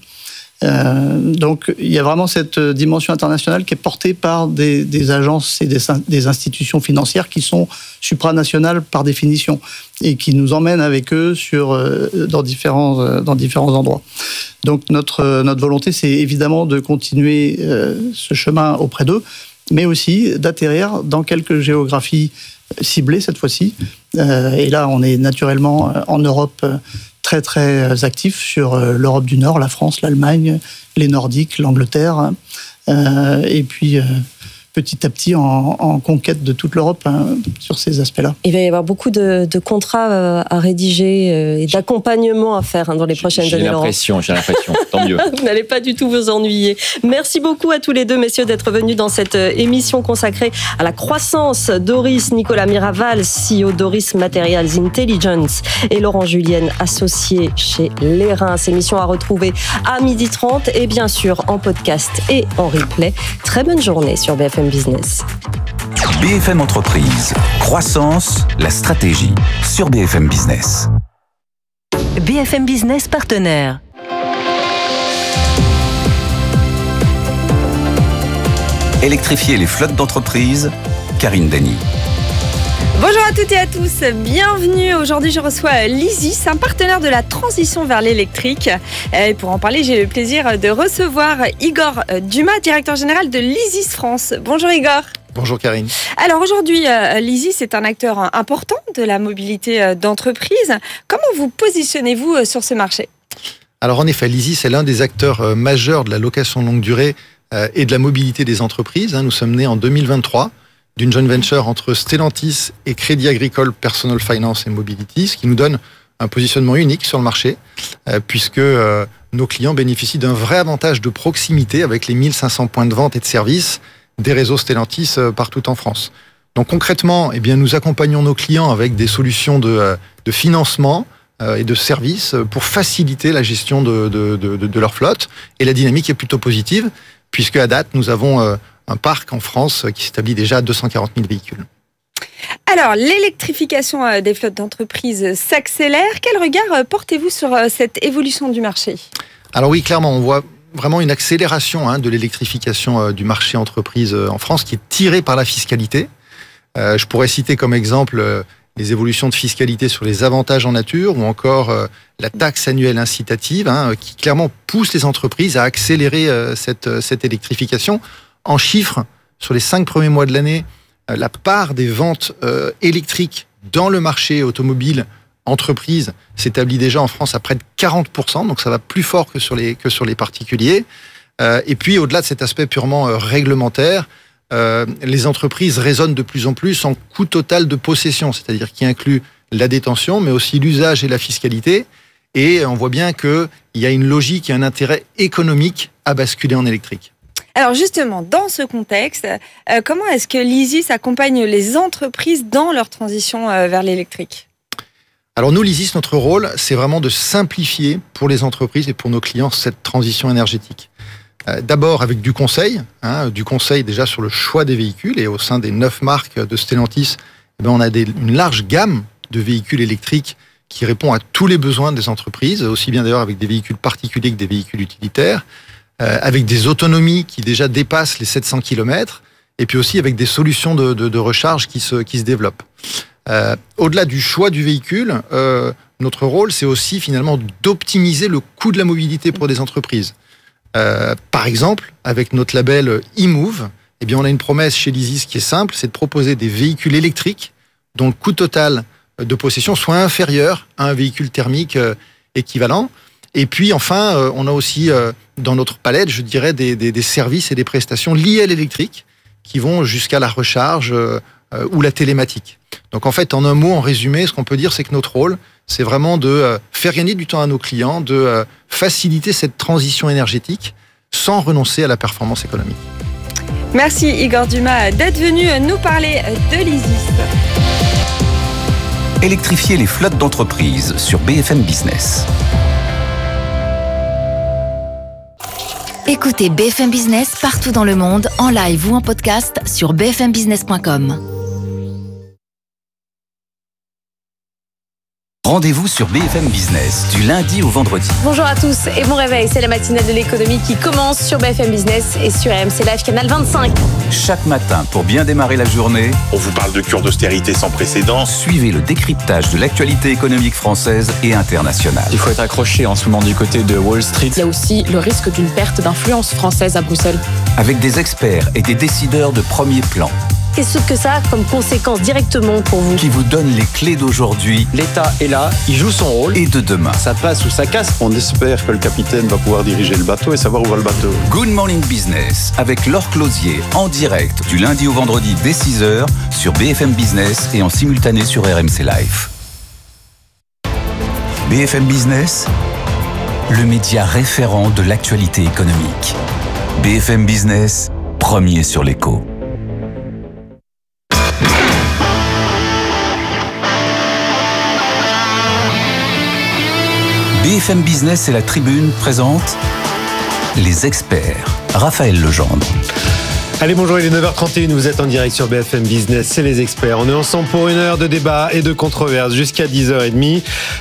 Euh, donc, il y a vraiment cette dimension internationale qui est portée par des, des agences et des, des institutions financières qui sont supranationales par définition et qui nous emmènent avec eux sur, euh, dans, différents, euh, dans différents endroits. Donc, notre, notre volonté, c'est évidemment de continuer euh, ce chemin auprès d'eux, mais aussi d'atterrir dans quelques géographies ciblées cette fois-ci. Euh, et là, on est naturellement en Europe très très actif sur l'Europe du Nord, la France, l'Allemagne, les Nordiques, l'Angleterre, euh, et puis euh, petit à petit en, en conquête de toute l'Europe hein, sur ces aspects-là. Il va y avoir beaucoup de, de contrats à rédiger et d'accompagnement à faire hein, dans les prochaines j'ai années. J'ai l'impression, j'ai l'impression, tant mieux. Vous n'allez pas du tout vous ennuyer. Merci beaucoup à tous les deux, messieurs, d'être venus dans cette émission consacrée à la croissance. Doris Nicolas Miraval, C E O Doris Materials Intelligence, et Laurent Julienne, associé chez Lerain. Cette émission à retrouver à midi trente et bien sûr en podcast et en replay. Très bonne journée sur B F M Business. B F M Entreprise, croissance, la stratégie sur B F M Business. B F M Business partenaire. Électrifier les flottes d'entreprise, Karine Dany. Bonjour à toutes et à tous, bienvenue. Aujourd'hui, je reçois l'Isis, un partenaire de la transition vers l'électrique. Et pour en parler, j'ai le plaisir de recevoir Igor Dumas, directeur général de l'Isis France. Bonjour Igor. Bonjour Karine. Alors aujourd'hui, l'Isis est un acteur important de la mobilité d'entreprise. Comment vous positionnez-vous sur ce marché ? Alors en effet, l'Isis est l'un des acteurs majeurs de la location longue durée et de la mobilité des entreprises. Nous sommes nés en deux mille vingt-trois. D'une joint venture entre Stellantis et Crédit Agricole Personal Finance et Mobility, ce qui nous donne un positionnement unique sur le marché, euh, puisque euh, nos clients bénéficient d'un vrai avantage de proximité avec les mille cinq cents points de vente et de services des réseaux Stellantis euh, partout en France. Donc concrètement, eh bien, nous accompagnons nos clients avec des solutions de, euh, de financement euh, et de services pour faciliter la gestion de, de, de, de leur flotte. Et la dynamique est plutôt positive, puisque à date, nous avons euh, un parc en France qui s'établit déjà à deux cent quarante mille véhicules. Alors, l'électrification des flottes d'entreprises s'accélère. Quel regard portez-vous sur cette évolution du marché ? Alors oui, clairement, on voit vraiment une accélération hein, de l'électrification du marché entreprise en France qui est tirée par la fiscalité. Euh, je pourrais citer comme exemple euh, les évolutions de fiscalité sur les avantages en nature ou encore euh, la taxe annuelle incitative hein, qui clairement pousse les entreprises à accélérer euh, cette, cette électrification. En chiffres, sur les cinq premiers mois de l'année, euh, la part des ventes euh, électriques dans le marché automobile entreprise s'établit déjà en France à près de quarante pour cent, donc ça va plus fort que sur les, que sur les particuliers. Euh, et puis, au-delà de cet aspect purement euh, réglementaire, euh, les entreprises raisonnent de plus en plus en coût total de possession, c'est-à-dire qui inclut la détention, mais aussi l'usage et la fiscalité. Et on voit bien qu'il y a une logique et un intérêt économique à basculer en électrique. Alors justement, dans ce contexte, euh, comment est-ce que l'Isis accompagne les entreprises dans leur transition euh, vers l'électrique ? Alors nous, l'Isis, notre rôle, c'est vraiment de simplifier pour les entreprises et pour nos clients cette transition énergétique. Euh, d'abord avec du conseil, hein, du conseil déjà sur le choix des véhicules, et au sein des neuf marques de Stellantis, eh bien, on a des, une large gamme de véhicules électriques qui répond à tous les besoins des entreprises, aussi bien d'ailleurs avec des véhicules particuliers que des véhicules utilitaires, euh, avec des autonomies qui déjà dépassent les sept cents kilomètres, et puis aussi avec des solutions de, de, de recharge qui se, qui se développent. Euh, au-delà du choix du véhicule, euh, notre rôle, c'est aussi finalement d'optimiser le coût de la mobilité pour des entreprises. Euh, par exemple, avec notre label e-Move, eh bien, on a une promesse chez l'Isis qui est simple, c'est de proposer des véhicules électriques dont le coût total de possession soit inférieur à un véhicule thermique euh, équivalent. Et puis, enfin, euh, on a aussi euh, dans notre palette, je dirais, des, des, des services et des prestations liées à l'électrique qui vont jusqu'à la recharge euh, euh, ou la télématique. Donc en fait, en un mot, en résumé, ce qu'on peut dire, c'est que notre rôle, c'est vraiment de euh, faire gagner du temps à nos clients, de euh, faciliter cette transition énergétique sans renoncer à la performance économique. Merci Igor Dumas d'être venu nous parler de l'Isis. Électrifier les flottes d'entreprises sur B F M Business. Écoutez B F M Business partout dans le monde, en live ou en podcast sur b f m business point com. Rendez-vous sur B F M Business du lundi au vendredi. Bonjour à tous et bon réveil, c'est la matinale de l'économie qui commence sur B F M Business et sur R M C Live Canal vingt-cinq. Chaque matin, pour bien démarrer la journée, On vous parle de cure d'austérité sans précédent. suivez le décryptage de l'actualité économique française et internationale. Il faut être accroché en ce moment du côté de Wall Street. Il y a aussi le risque d'une perte d'influence française à Bruxelles. Avec des experts et des décideurs de premier plan Qu'est-ce que ça a comme conséquence directement pour vous? qui vous donnent les clés d'aujourd'hui L'État est là, il joue son rôle. et de demain. Ça passe ou ça casse. On espère que le capitaine va pouvoir diriger le bateau et savoir où va le bateau. Good Morning Business avec Laure Closier en direct du lundi au vendredi dès six heures sur B F M Business et en simultané sur R M C Live. B F M Business, le média référent de l'actualité économique. B F M Business, premier sur l'écho. B F M Business et la Tribune présentent les experts. Raphaël Legendre. Allez, bonjour, il est neuf heures trente et une, vous êtes en direct sur B F M Business, c'est les experts. On est ensemble pour une heure de débat et de controverse jusqu'à dix heures trente,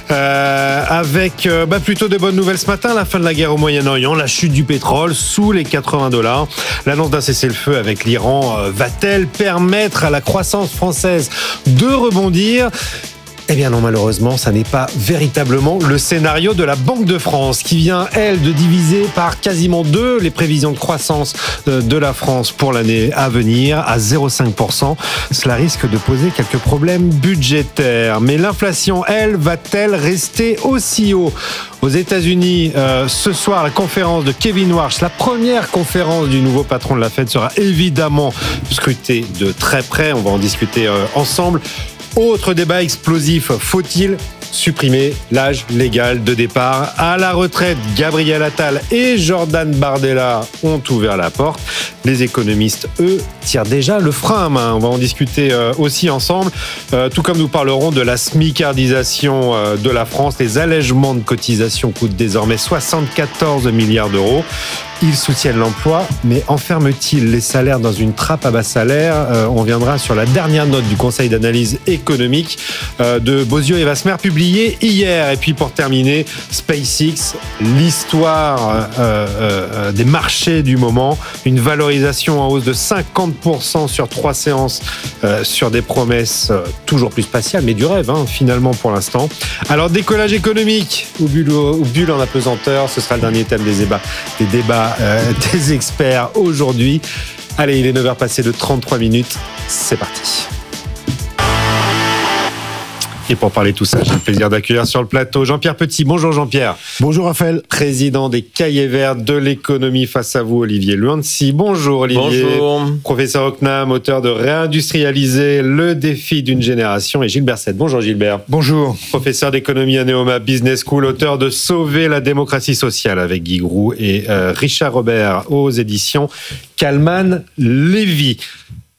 euh, avec euh, bah, plutôt de bonnes nouvelles ce matin, la fin de la guerre au Moyen-Orient, la chute du pétrole sous les quatre-vingts dollars. L'annonce d'un cessez-le-feu avec l'Iran euh, va-t-elle permettre à la croissance française de rebondir ? Eh bien non, malheureusement, ça n'est pas véritablement le scénario de la Banque de France qui vient, elle, de diviser par quasiment deux les prévisions de croissance de la France pour l'année à venir à zéro virgule cinq pour cent. Cela risque de poser quelques problèmes budgétaires. Mais l'inflation, elle, va-t-elle rester aussi haut ? Aux États-Unis, euh, ce soir, la conférence de Kevin Warsh, la première conférence du nouveau patron de la Fed, sera évidemment scrutée de très près. On va en discuter euh, ensemble. Autre débat explosif, faut-il supprimer l'âge légal de départ à la retraite? Gabriel Attal et Jordan Bardella ont ouvert la porte. Les économistes, eux, tirent déjà le frein à main. On va en discuter aussi ensemble, tout comme nous parlerons de la smicardisation de la France. Les allègements de cotisations coûtent désormais soixante-quatorze milliards d'euros. Ils soutiennent l'emploi, mais enferment-ils les salaires dans une trappe à bas salaire ? euh, On viendra sur la dernière note du Conseil d'analyse économique euh, de Bozio et Vasmer, publiée hier. Et puis pour terminer, SpaceX, l'histoire euh, euh, des marchés du moment, une valorisation en hausse de cinquante pour cent sur trois séances, euh, sur des promesses euh, toujours plus spatiales, mais du rêve, hein, finalement pour l'instant. Alors décollage économique ou bulle, ou bulle en apesanteur, ce sera le dernier thème des débats, des débats Euh, des experts aujourd'hui. Allez, il est neuf heures passées de trente-trois minutes. C'est parti. Et pour parler de tout ça, j'ai le plaisir d'accueillir sur le plateau Jean-Pierre Petit. Bonjour Jean-Pierre. Bonjour Raphaël. Président des Cahiers Verts de l'économie. Face à vous, Olivier Luancy. Bonjour Olivier. Bonjour. Professeur Ocnam, auteur de Réindustrialiser, le défi d'une génération. Et Gilbert Sette. Bonjour Gilbert. Bonjour. Professeur d'économie à Neoma Business School, auteur de Sauver la démocratie sociale avec Guy Groux et euh, Richard Robert aux éditions Kalman Lévy.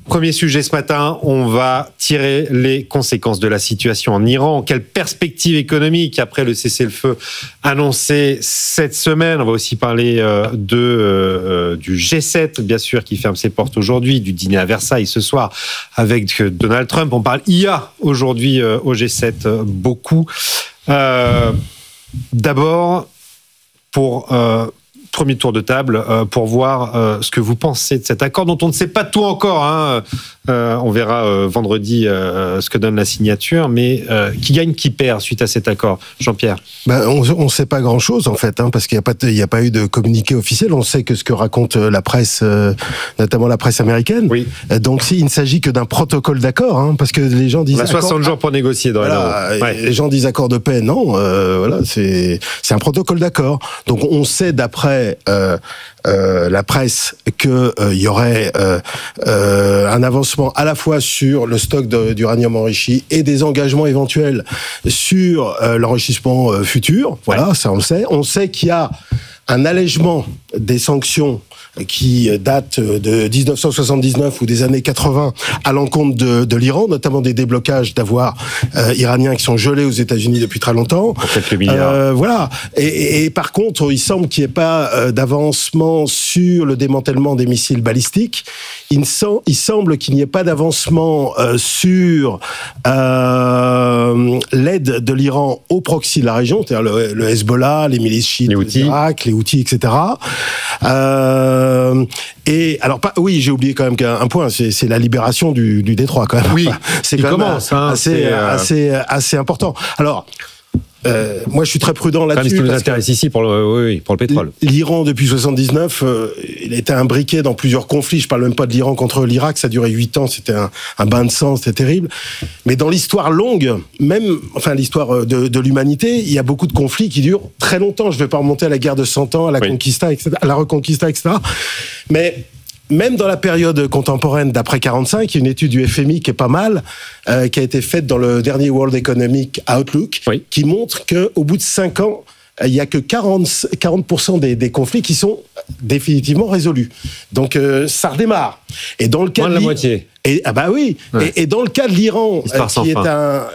Premier sujet ce matin, on va tirer les conséquences de la situation en Iran. Quelle perspective économique après le cessez-le-feu annoncé cette semaine? On va aussi parler euh, de, euh, du G sept, bien sûr, qui ferme ses portes aujourd'hui, du dîner à Versailles ce soir avec Donald Trump. On parle I A aujourd'hui euh, au G sept, euh, beaucoup. Euh, d'abord, pour... Euh, Premier tour de table euh, pour voir euh, ce que vous pensez de cet accord dont on ne sait pas tout encore. Hein. Euh, on verra euh, vendredi euh, ce que donne la signature, mais euh, qui gagne, qui perd suite à cet accord? Jean-Pierre. Ben, on ne sait pas grand-chose en fait, hein, parce qu'il n'y a pas, il y a pas eu de communiqué officiel. On sait que ce que raconte la presse, euh, notamment la presse américaine. Oui. Euh, donc il ne s'agit que d'un protocole d'accord, hein, parce que les gens disent. On a soixante accord... jours pour négocier. Dans voilà, ouais. Les gens disent accord de paix, non. Euh, voilà, c'est c'est un protocole d'accord. Donc on sait d'après Euh, euh, la presse qu'il euh, y aurait euh, euh, un avancement à la fois sur le stock de, d'uranium enrichi et des engagements éventuels sur euh, l'enrichissement euh, futur. Voilà, ouais. Ça on le sait. On sait qu'il y a un allègement des sanctions qui date de dix-neuf cent soixante-dix-neuf ou des années quatre-vingts à l'encontre de, de l'Iran, notamment des déblocages d'avoirs euh, iraniens qui sont gelés aux États-Unis depuis très longtemps. Peut-être le milliard. Euh, voilà. Et, et, et par contre, il semble qu'il n'y ait pas euh, d'avancement sur le démantèlement des missiles balistiques. Il, sem- il semble qu'il n'y ait pas d'avancement euh, sur euh, l'aide de l'Iran au proxy de la région, c'est-à-dire le, le Hezbollah, les milices chiites d'Irak, les Houthis, et cetera. Euh, Euh, et alors, pas, oui, j'ai oublié quand même qu'un point, c'est, c'est la libération du, du détroit quand même. Oui, c'est il quand commence, même hein, assez, c'est, euh... assez, assez important. Alors. Euh, moi, je suis très prudent là-dessus. C'est ce qui nous intéresse ici pour le, oui, pour le pétrole. L'Iran, depuis soixante-dix-neuf, euh, il a été imbriqué dans plusieurs conflits. Je parle même pas de l'Iran contre l'Irak. Ça a duré huit ans. C'était un, un bain de sang. C'était terrible. Mais dans l'histoire longue, même, enfin, l'histoire de, de l'humanité, il y a beaucoup de conflits qui durent très longtemps. Je vais pas remonter à la guerre de cent ans, à la oui. Conquista, et cetera, à la Reconquista, et cetera. Mais même dans la période contemporaine d'après quarante-cinq, il y a une étude du F M I qui est pas mal, euh, qui a été faite dans le dernier World Economic Outlook, oui. qui montre qu'au bout de cinq ans, il n'y a que quarante, quarante pour cent des, des conflits qui sont définitivement résolus. Donc euh, ça redémarre. Et dans le cas Moins de de la moitié. Et, ah bah oui. Ouais. Et, et dans le cas de l'Iran, euh, qui est un,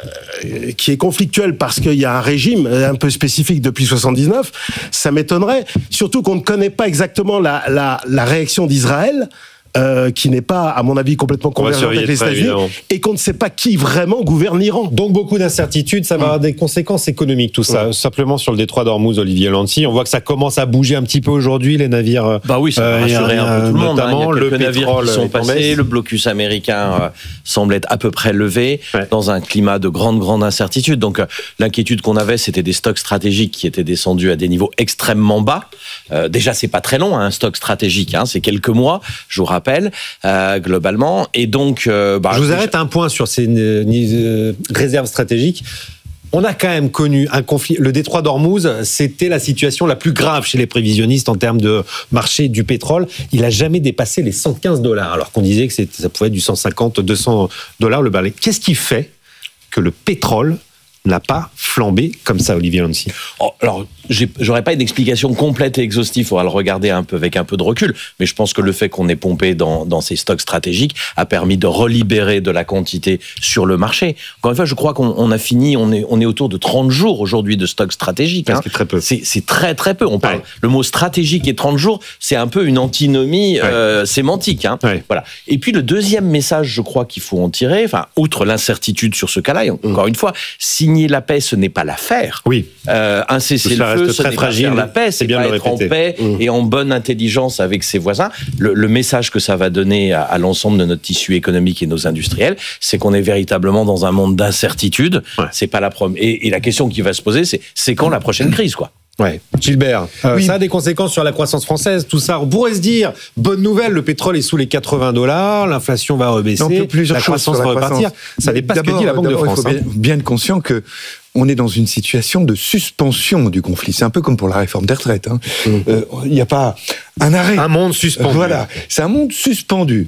euh, qui est conflictuel parce qu'il y a un régime un peu spécifique depuis soixante-dix-neuf, ça m'étonnerait. Surtout qu'on ne connaît pas exactement la, la, la réaction d'Israël. Euh, qui n'est pas, à mon avis, complètement convergente avec les États-Unis, et qu'on ne sait pas qui vraiment gouverne l'Iran. Donc beaucoup d'incertitudes, ça va mmh. avoir des conséquences économiques, tout ça. Mmh. Simplement sur le détroit d'Ormuz, Olivier Lanty, on voit que ça commence à bouger un petit peu aujourd'hui, les navires. Bah oui, ça va rassurer euh, un peu tout le monde. Notamment hein. Il y a quelques le navires pétrole qui sont passés, le blocus américain euh, semble être à peu près levé, ouais. dans un climat de grande, grande incertitude. Donc euh, l'inquiétude qu'on avait, c'était des stocks stratégiques qui étaient descendus à des niveaux extrêmement bas. Euh, déjà, c'est pas très long, hein, un stock stratégique, hein, c'est quelques mois, je vous rappelle. Euh, globalement, et donc... Euh, bah, je vous arrête un point sur ces euh, réserves stratégiques. On a quand même connu un conflit. Le détroit d'Ormuz, c'était la situation la plus grave chez les prévisionnistes en termes de marché du pétrole. Il n'a jamais dépassé les cent quinze dollars, alors qu'on disait que ça pouvait être du cent cinquante, deux cents dollars le baril. Qu'est-ce qui fait que le pétrole n'a pas flambé comme ça, Olivier Lancy? Oh, alors, j'ai, j'aurais pas une explication complète et exhaustive, il faudra le regarder un peu avec un peu de recul, mais je pense que le fait qu'on ait pompé dans, dans ces stocks stratégiques a permis de relibérer de la quantité sur le marché. Encore une fois, je crois qu'on on a fini, on est, on est autour de trente jours aujourd'hui de stocks stratégiques. Hein. C'est très peu. C'est, c'est très très peu. On parle, ouais. Le mot stratégique et trente jours, c'est un peu une antinomie ouais. euh, sémantique. Hein. Ouais. Voilà. Et puis le deuxième message, je crois qu'il faut en tirer, enfin, outre l'incertitude sur ce cas-là, et encore mmh. une fois, si signer la paix, ce n'est pas l'affaire. Oui. Euh, un cessez-le-feu, ce n'est fragile, pas faire la paix, c'est, c'est bien pas être répéter. en paix mmh. et en bonne intelligence avec ses voisins. Le, le message que ça va donner à, à l'ensemble de notre tissu économique et nos industriels, c'est qu'on est véritablement dans un monde d'incertitude. Ouais. C'est pas la première. Et, et la question qui va se poser, c'est c'est quand la prochaine crise, quoi. Ouais. Gilbert, euh, oui. ça a des conséquences sur la croissance française, tout ça. On pourrait se dire, bonne nouvelle, le pétrole est sous les quatre-vingts dollars, l'inflation va rebaisser, la croissance va repartir. Ça n'est pas ce que dit la Banque de France. Il faut bien, bien être conscient que on est dans une situation de suspension du conflit. C'est un peu comme pour la réforme des retraites. Hein. Mmh. Euh, il n'y a pas un arrêt. Un monde suspendu. Voilà, c'est un monde suspendu.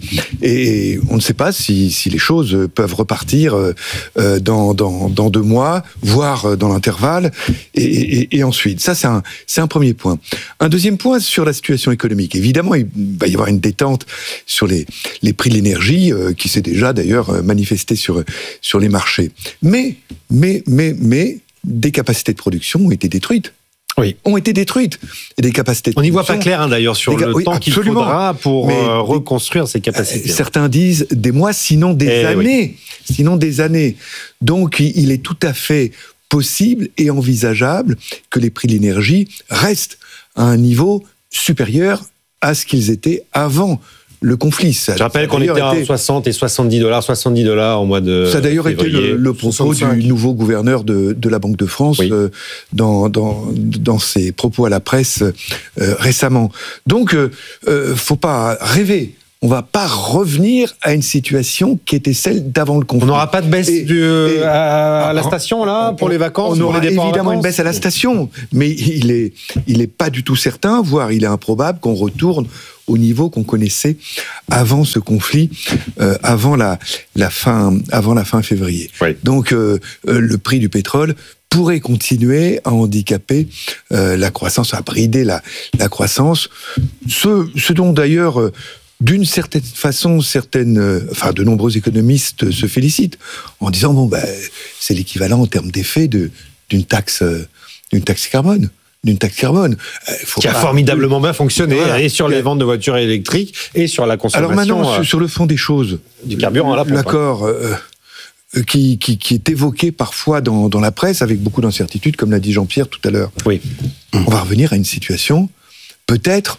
Et on ne sait pas si, si les choses peuvent repartir euh, dans, dans, dans deux mois, voire dans l'intervalle, et, et, et ensuite. Ça, c'est un, c'est un premier point. Un deuxième point sur la situation économique. Évidemment, il va y avoir une détente sur les, les prix de l'énergie, euh, qui s'est déjà d'ailleurs manifestée sur, sur les marchés. Mais, mais, mais, mais, des capacités de production ont été détruites. Oui. ont été détruites. Et des capacités de On n'y voit production, pas clair hein, d'ailleurs sur le oui, temps qu'il absolument. faudra pour Mais euh, reconstruire ces capacités. Certains disent des mois, sinon des Eh années. Oui. Sinon des années. Donc il est tout à fait possible et envisageable que les prix de l'énergie restent à un niveau supérieur à ce qu'ils étaient avant le conflit. Ça, Je rappelle qu'on était à été... soixante et soixante-dix dollars, soixante-dix dollars au mois de Ça a d'ailleurs février. été le, le propos soixante-cinq du nouveau gouverneur de, de la Banque de France oui. euh, dans, dans, dans ses propos à la presse euh, récemment. Donc, euh, euh, faut pas rêver. On va pas revenir à une situation qui était celle d'avant le conflit. On n'aura pas de baisse et, du, et, à, à la station là pour on, les vacances. On aura les évidemment une baisse à la station, mais il est, il est pas du tout certain, voire il est improbable qu'on retourne au niveau qu'on connaissait avant ce conflit, euh, avant la, la fin, avant la fin février. Oui. Donc euh, euh, le prix du pétrole pourrait continuer à handicaper euh, la croissance, à brider la, la croissance, ce, ce dont d'ailleurs euh, d'une certaine façon, certaines, euh, enfin de nombreux économistes se félicitent en disant bon ben c'est l'équivalent en termes d'effet de d'une taxe, euh, d'une taxe carbone. d'une taxe carbone. Faut qui a pas... formidablement bien fonctionné, voilà. Et sur les ventes de voitures électriques, et sur la consommation... Alors maintenant, euh, sur le fond des choses... Du carburant à la pompe. L'accord euh, qui, qui, qui est évoqué parfois dans, dans la presse, avec beaucoup d'incertitudes, comme l'a dit Jean-Pierre tout à l'heure. Oui. On va revenir à une situation, peut-être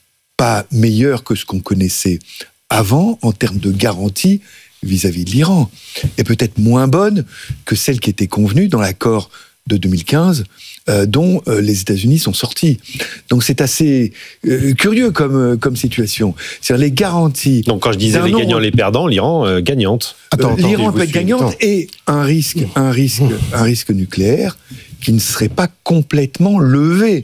pas meilleure que ce qu'on connaissait avant, en termes de garantie vis-à-vis de l'Iran, et peut-être moins bonne que celle qui était convenue dans l'accord de deux mille quinze, euh, dont euh, les États-Unis sont sortis. Donc c'est assez euh, curieux comme, euh, comme situation. C'est-à-dire les garanties... Donc quand je disais les gagnants, les perdants, l'Iran euh, gagnante. Attends, euh, l'Iran peut être gagnante et un risque, un, risque, un risque nucléaire qui ne serait pas complètement levé.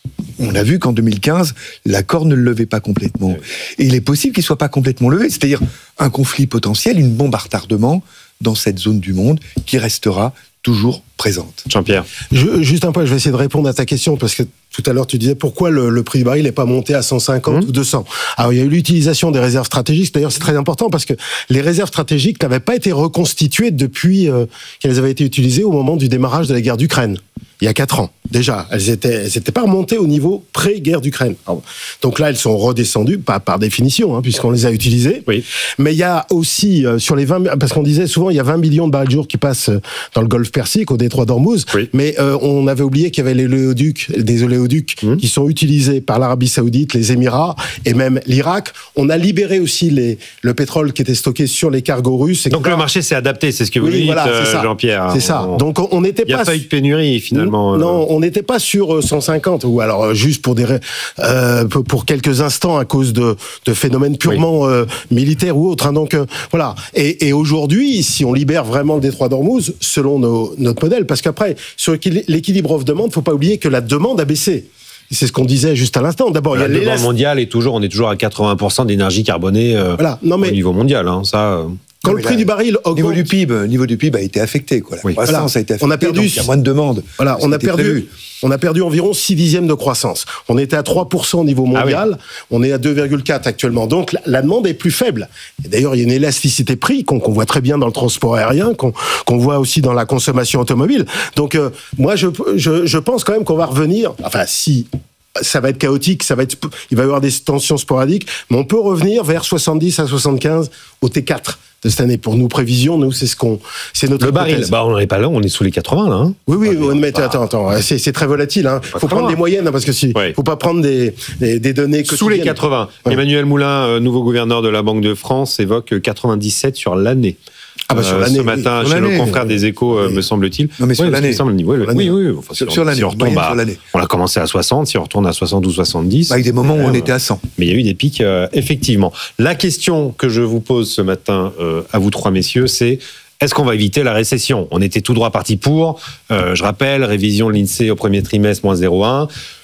On a vu qu'en deux mille quinze, l'accord ne le levait pas complètement. Et il est possible qu'il ne soit pas complètement levé, c'est-à-dire un conflit potentiel, une bombe à retardement dans cette zone du monde qui restera toujours présente. Jean-Pierre. Je, juste un point, je vais essayer de répondre à ta question, parce que tout à l'heure tu disais pourquoi le, le prix du baril n'est pas monté à cent cinquante mmh. ou deux cents. Alors il y a eu l'utilisation des réserves stratégiques, d'ailleurs c'est très important parce que les réserves stratégiques n'avaient pas été reconstituées depuis euh, qu'elles avaient été utilisées au moment du démarrage de la guerre d'Ukraine. Il y a quatre ans, déjà. Elles étaient, elles étaient pas remontées au niveau pré-guerre d'Ukraine. Donc là, elles sont redescendues, pas par définition, hein, puisqu'on les a utilisées. Oui. Mais il y a aussi, euh, sur les vingt, parce qu'on disait souvent, il y a vingt millions de barils jour qui passent dans le Golfe Persique, au détroit d'Ormuz. Oui. Mais euh, on avait oublié qu'il y avait les oléoducs, des oléoducs mmh. qui sont utilisés par l'Arabie Saoudite, les Émirats et même l'Irak. On a libéré aussi les, le pétrole qui était stocké sur les cargos russes. Donc le marché s'est adapté, c'est ce que vous oui, dites, voilà, euh, Jean-Pierre. C'est ça. Donc on n'était pas. Il n'y a pas eu de pénurie finalement. Non, on n'était pas sur cent cinquante, ou alors juste pour des euh, pour quelques instants à cause de, de phénomènes purement oui. euh, militaires ou autres. Hein, donc euh, voilà. Et, et aujourd'hui, si on libère vraiment le détroit d'Ormuz, selon nos, notre modèle, parce qu'après sur l'équilibre offre-demande, il faut pas oublier que la demande a baissé. C'est ce qu'on disait juste à l'instant. D'abord, la il y a demande mondiale est toujours, on est toujours à quatre-vingts pour cent d'énergie carbonée euh, voilà. non, mais... au niveau mondial. Hein, ça. Euh... Quand non, le prix la, du baril augmente, niveau du P I B, niveau du P I B a été affecté, quoi. La oui. croissance voilà. a été affectée. On a perdu, donc il y a moins de demandes. Voilà, on a perdu, prévu. on a perdu environ six dixièmes de croissance. On était à trois pour cent au niveau mondial, ah oui. on est à deux virgule quatre actuellement. Donc la, la demande est plus faible. Et d'ailleurs, il y a une élasticité prix qu'on, qu'on voit très bien dans le transport aérien, qu'on, qu'on voit aussi dans la consommation automobile. Donc euh, moi, je, je, je pense quand même qu'on va revenir. Enfin, si. Ça va être chaotique, ça va être, il va y avoir des tensions sporadiques, mais on peut revenir vers soixante-dix à soixante-quinze au T quatre de cette année. Pour nous, prévisions, nous, c'est ce qu'on, c'est notre le baril. Bah, on n'est pas là, on est sous les quatre-vingts là. Hein. Oui, oui, ah, mais bah, attends, attends, c'est, c'est très volatile. Hein. Faut prendre des moyennes, hein, parce que si, oui. faut pas prendre des, des, des données quotidiennes. Sous les quatre-vingts. Ouais. Emmanuel Moulin, euh, nouveau gouverneur de la Banque de France, évoque quatre-vingt-dix-sept sur l'année. Ah bah sur euh, l'année, ce matin, oui, chez l'année, nos confrères des Échos, euh, oui. me semble-t-il. Non, mais sur oui, l'année. Semble, oui, l'année. oui, oui. Enfin, si sur, on, sur l'année. Si on, retombe à, sur l'année. On a commencé à soixante, si on retourne à soixante ou soixante-dix. Avec des moments où on était à cent. Mais il y a eu des pics, euh, effectivement. La question que je vous pose ce matin euh, à vous trois messieurs, c'est est-ce qu'on va éviter la récession ? On était tout droit parti pour. Euh, je rappelle, révision de l'INSEE au premier trimestre, moins zéro virgule un.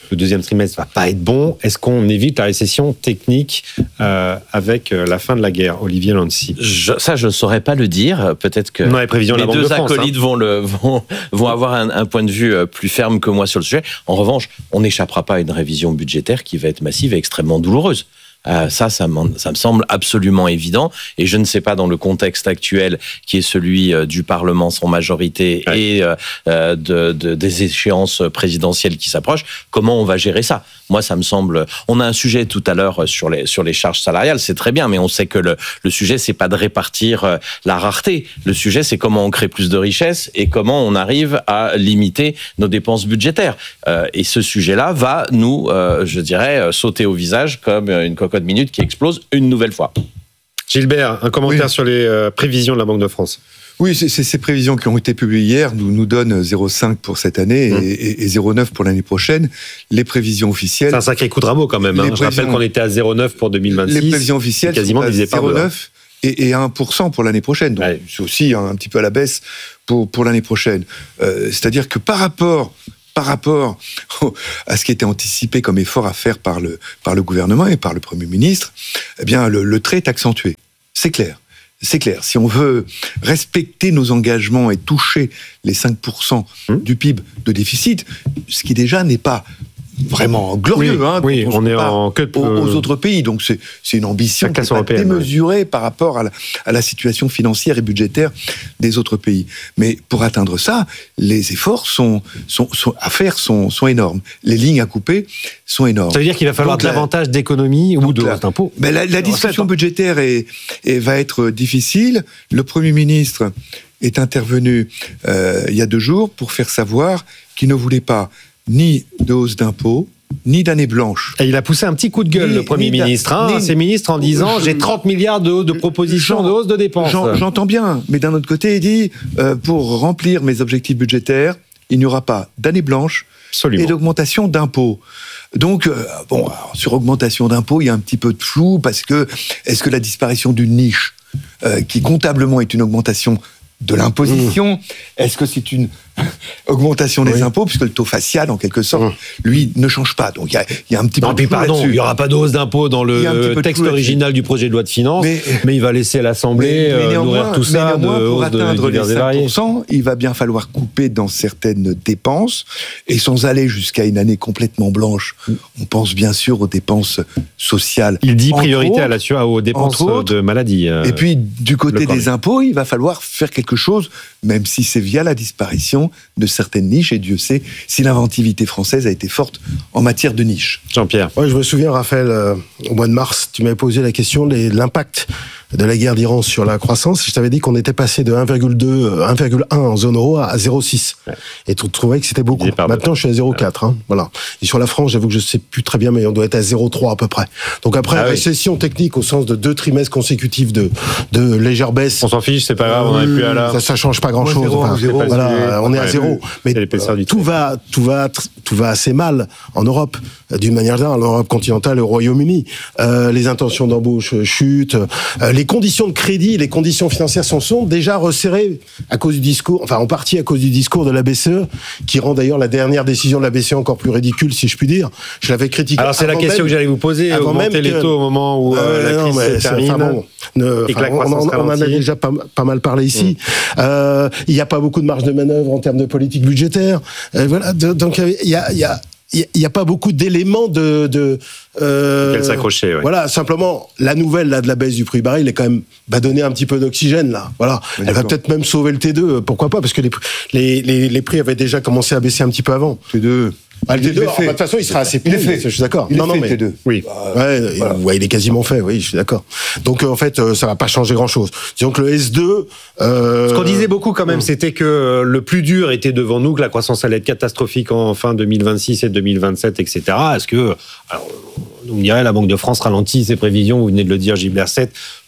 le deuxième trimestre va pas être bon. Est-ce qu'on évite la récession technique euh, avec la fin de la guerre, Olivier Lancy? je, Ça, je ne saurais pas le dire. Peut-être que non, les, prévisions les de la deux Banque de France, acolytes hein. vont, le, vont, vont avoir un, un point de vue plus ferme que moi sur le sujet. En revanche, on n'échappera pas à une révision budgétaire qui va être massive et extrêmement douloureuse. Euh, ça, ça, ça me semble absolument évident. Et je ne sais pas, dans le contexte actuel, qui est celui euh, du Parlement sans majorité ouais. et euh, de, de, des échéances présidentielles qui s'approchent, comment on va gérer ça? Moi, ça me semble... On a un sujet tout à l'heure sur les, sur les charges salariales, c'est très bien, mais on sait que le, le sujet, c'est pas de répartir la rareté. Le sujet, c'est comment on crée plus de richesses et comment on arrive à limiter nos dépenses budgétaires. Euh, et ce sujet-là va nous, euh, je dirais, sauter au visage comme une cocotte de minute qui explose une nouvelle fois. Gilbert, un commentaire oui. sur les euh, prévisions de la Banque de France. Oui, c'est, c'est ces prévisions qui ont été publiées hier nous, nous donnent zéro virgule cinq pour cette année mmh. et, et, et zéro virgule neuf pour l'année prochaine. Les prévisions officielles... C'est un sacré coup de rabot quand même. Hein. Je rappelle qu'on était à zéro virgule neuf pour deux mille vingt-six. Les prévisions officielles quasiment sont à divisé par zéro virgule neuf et, et un pour cent pour l'année prochaine. Donc ouais. c'est aussi un, un petit peu à la baisse pour, pour l'année prochaine. Euh, c'est-à-dire que par rapport... par rapport à ce qui était anticipé comme effort à faire par le, par le gouvernement et par le Premier ministre, eh bien, le, le trait est accentué. C'est clair. C'est clair. Si on veut respecter nos engagements et toucher les cinq pour cent mmh. du P I B de déficit, ce qui déjà n'est pas vraiment glorieux, oui, hein, oui, on, on est en que aux, aux autres pays. Donc c'est, c'est une ambition qui est démesurée ouais. par rapport à la, à la situation financière et budgétaire des autres pays. Mais pour atteindre ça, les efforts sont, sont, sont à faire sont, sont énormes. Les lignes à couper sont énormes. Ça veut dire qu'il va falloir donc, davantage d'économies ou de hausses d'impôts. Ben la, la discussion budgétaire est, est, va être difficile. Le Premier ministre est intervenu euh, il y a deux jours pour faire savoir qu'il ne voulait pas ni de hausse d'impôts, ni d'année blanche. Et il a poussé un petit coup de gueule, ni, le Premier ministre, hein, ses ministres, en disant « j'ai trente milliards de, de propositions de hausse de dépenses ». J'entends bien, mais d'un autre côté, il dit euh, « pour remplir mes objectifs budgétaires, il n'y aura pas d'année blanche Absolument. Et d'augmentation d'impôts ». Donc, euh, bon, alors, sur augmentation d'impôts, il y a un petit peu de flou, parce que est-ce que la disparition d'une niche, euh, qui comptablement est une augmentation de l'imposition, mmh. est-ce que c'est une augmentation des oui. impôts, puisque le taux facial, en quelque sorte, mmh. lui, ne change pas. Donc, il y a, y a un petit non, peu de flou pardon, il n'y aura pas de hausse d'impôts dans le texte original du projet de loi de finances, mais, mais il va laisser l'Assemblée mais, mais euh, nourrir tout ça mais de pour hausse atteindre de les cinq pour cent, il va bien falloir couper dans certaines dépenses, et sans aller jusqu'à une année complètement blanche, mmh. on pense bien sûr aux dépenses sociales. Il dit priorité à la, aux dépenses de maladie. Euh, et puis, du côté des impôts, il va falloir faire quelque chose, même si c'est via la disparition de certaines niches, et Dieu sait si l'inventivité française a été forte en matière de niche. Jean-Pierre. Oui, je me souviens, Raphaël, euh, au mois de mars, tu m'avais posé la question de l'impact de la guerre d'Iran sur la croissance. Je t'avais dit qu'on était passé de un virgule deux, un virgule un en zone euro à zéro virgule six. Ouais. Et tu trouvais que c'était beaucoup. Maintenant, je suis à zéro virgule quatre. Ouais. Hein, voilà. Et sur la France, j'avoue que je ne sais plus très bien, mais on doit être à zéro virgule trois à peu près. Donc après, ah récession oui. technique au sens de deux trimestres consécutifs de, de légère baisse. On s'en fiche, c'est pas grave, on n'est plus à la... Ça ne change pas grand-chose. Ouais, enfin, voilà, on est à zéro. Mais tout va, tout, va, tout va assez mal en Europe, d'une manière générale, l'Europe continentale et au Royaume-Uni. Euh, les intentions d'embauche chutent. Euh, les conditions de crédit, les conditions financières sont, sont déjà resserrées à cause du discours, enfin en partie à cause du discours de la B C E, qui rend d'ailleurs la dernière décision de la B C E encore plus ridicule, si je puis dire. Je l'avais critiqué. Alors c'est la question même, que j'allais vous poser, augmenter les taux au moment où euh, la crise euh, se termine. Bon, ne, et que la croissance on, on en a déjà pas, pas mal parlé ici. Mmh. Euh, il n'y a pas beaucoup de marge de manœuvre en termes de politique budgétaire. Euh, voilà, de, donc il y a, il y a il n'y a pas beaucoup d'éléments de... de euh, s'accrocher, ouais. Voilà, simplement, la nouvelle là, de la baisse du prix baril est quand même va donner un petit peu d'oxygène, là. Voilà. Mais elle d'accord. va peut-être même sauver le T deux, pourquoi pas, parce que les, les, les, les prix avaient déjà commencé à baisser un petit peu avant. T deux... Ah, le T deux, alors, de toute façon, il sera assez pénible, je suis d'accord. Il non, est non, fait, mais T deux. Oui. Bah, ouais, voilà. ouais, il est quasiment fait, oui, je suis d'accord. Donc, euh, en fait, euh, ça va pas changer grand-chose. Disons que le S deux... Euh... Ce qu'on disait beaucoup quand même, mmh. c'était que le plus dur était devant nous, que la croissance allait être catastrophique en fin deux mille vingt-six et deux mille vingt-sept, et cetera. Est-ce que... Alors, on dirait la Banque de France ralentit ses prévisions, vous venez de le dire, Gilbert sept,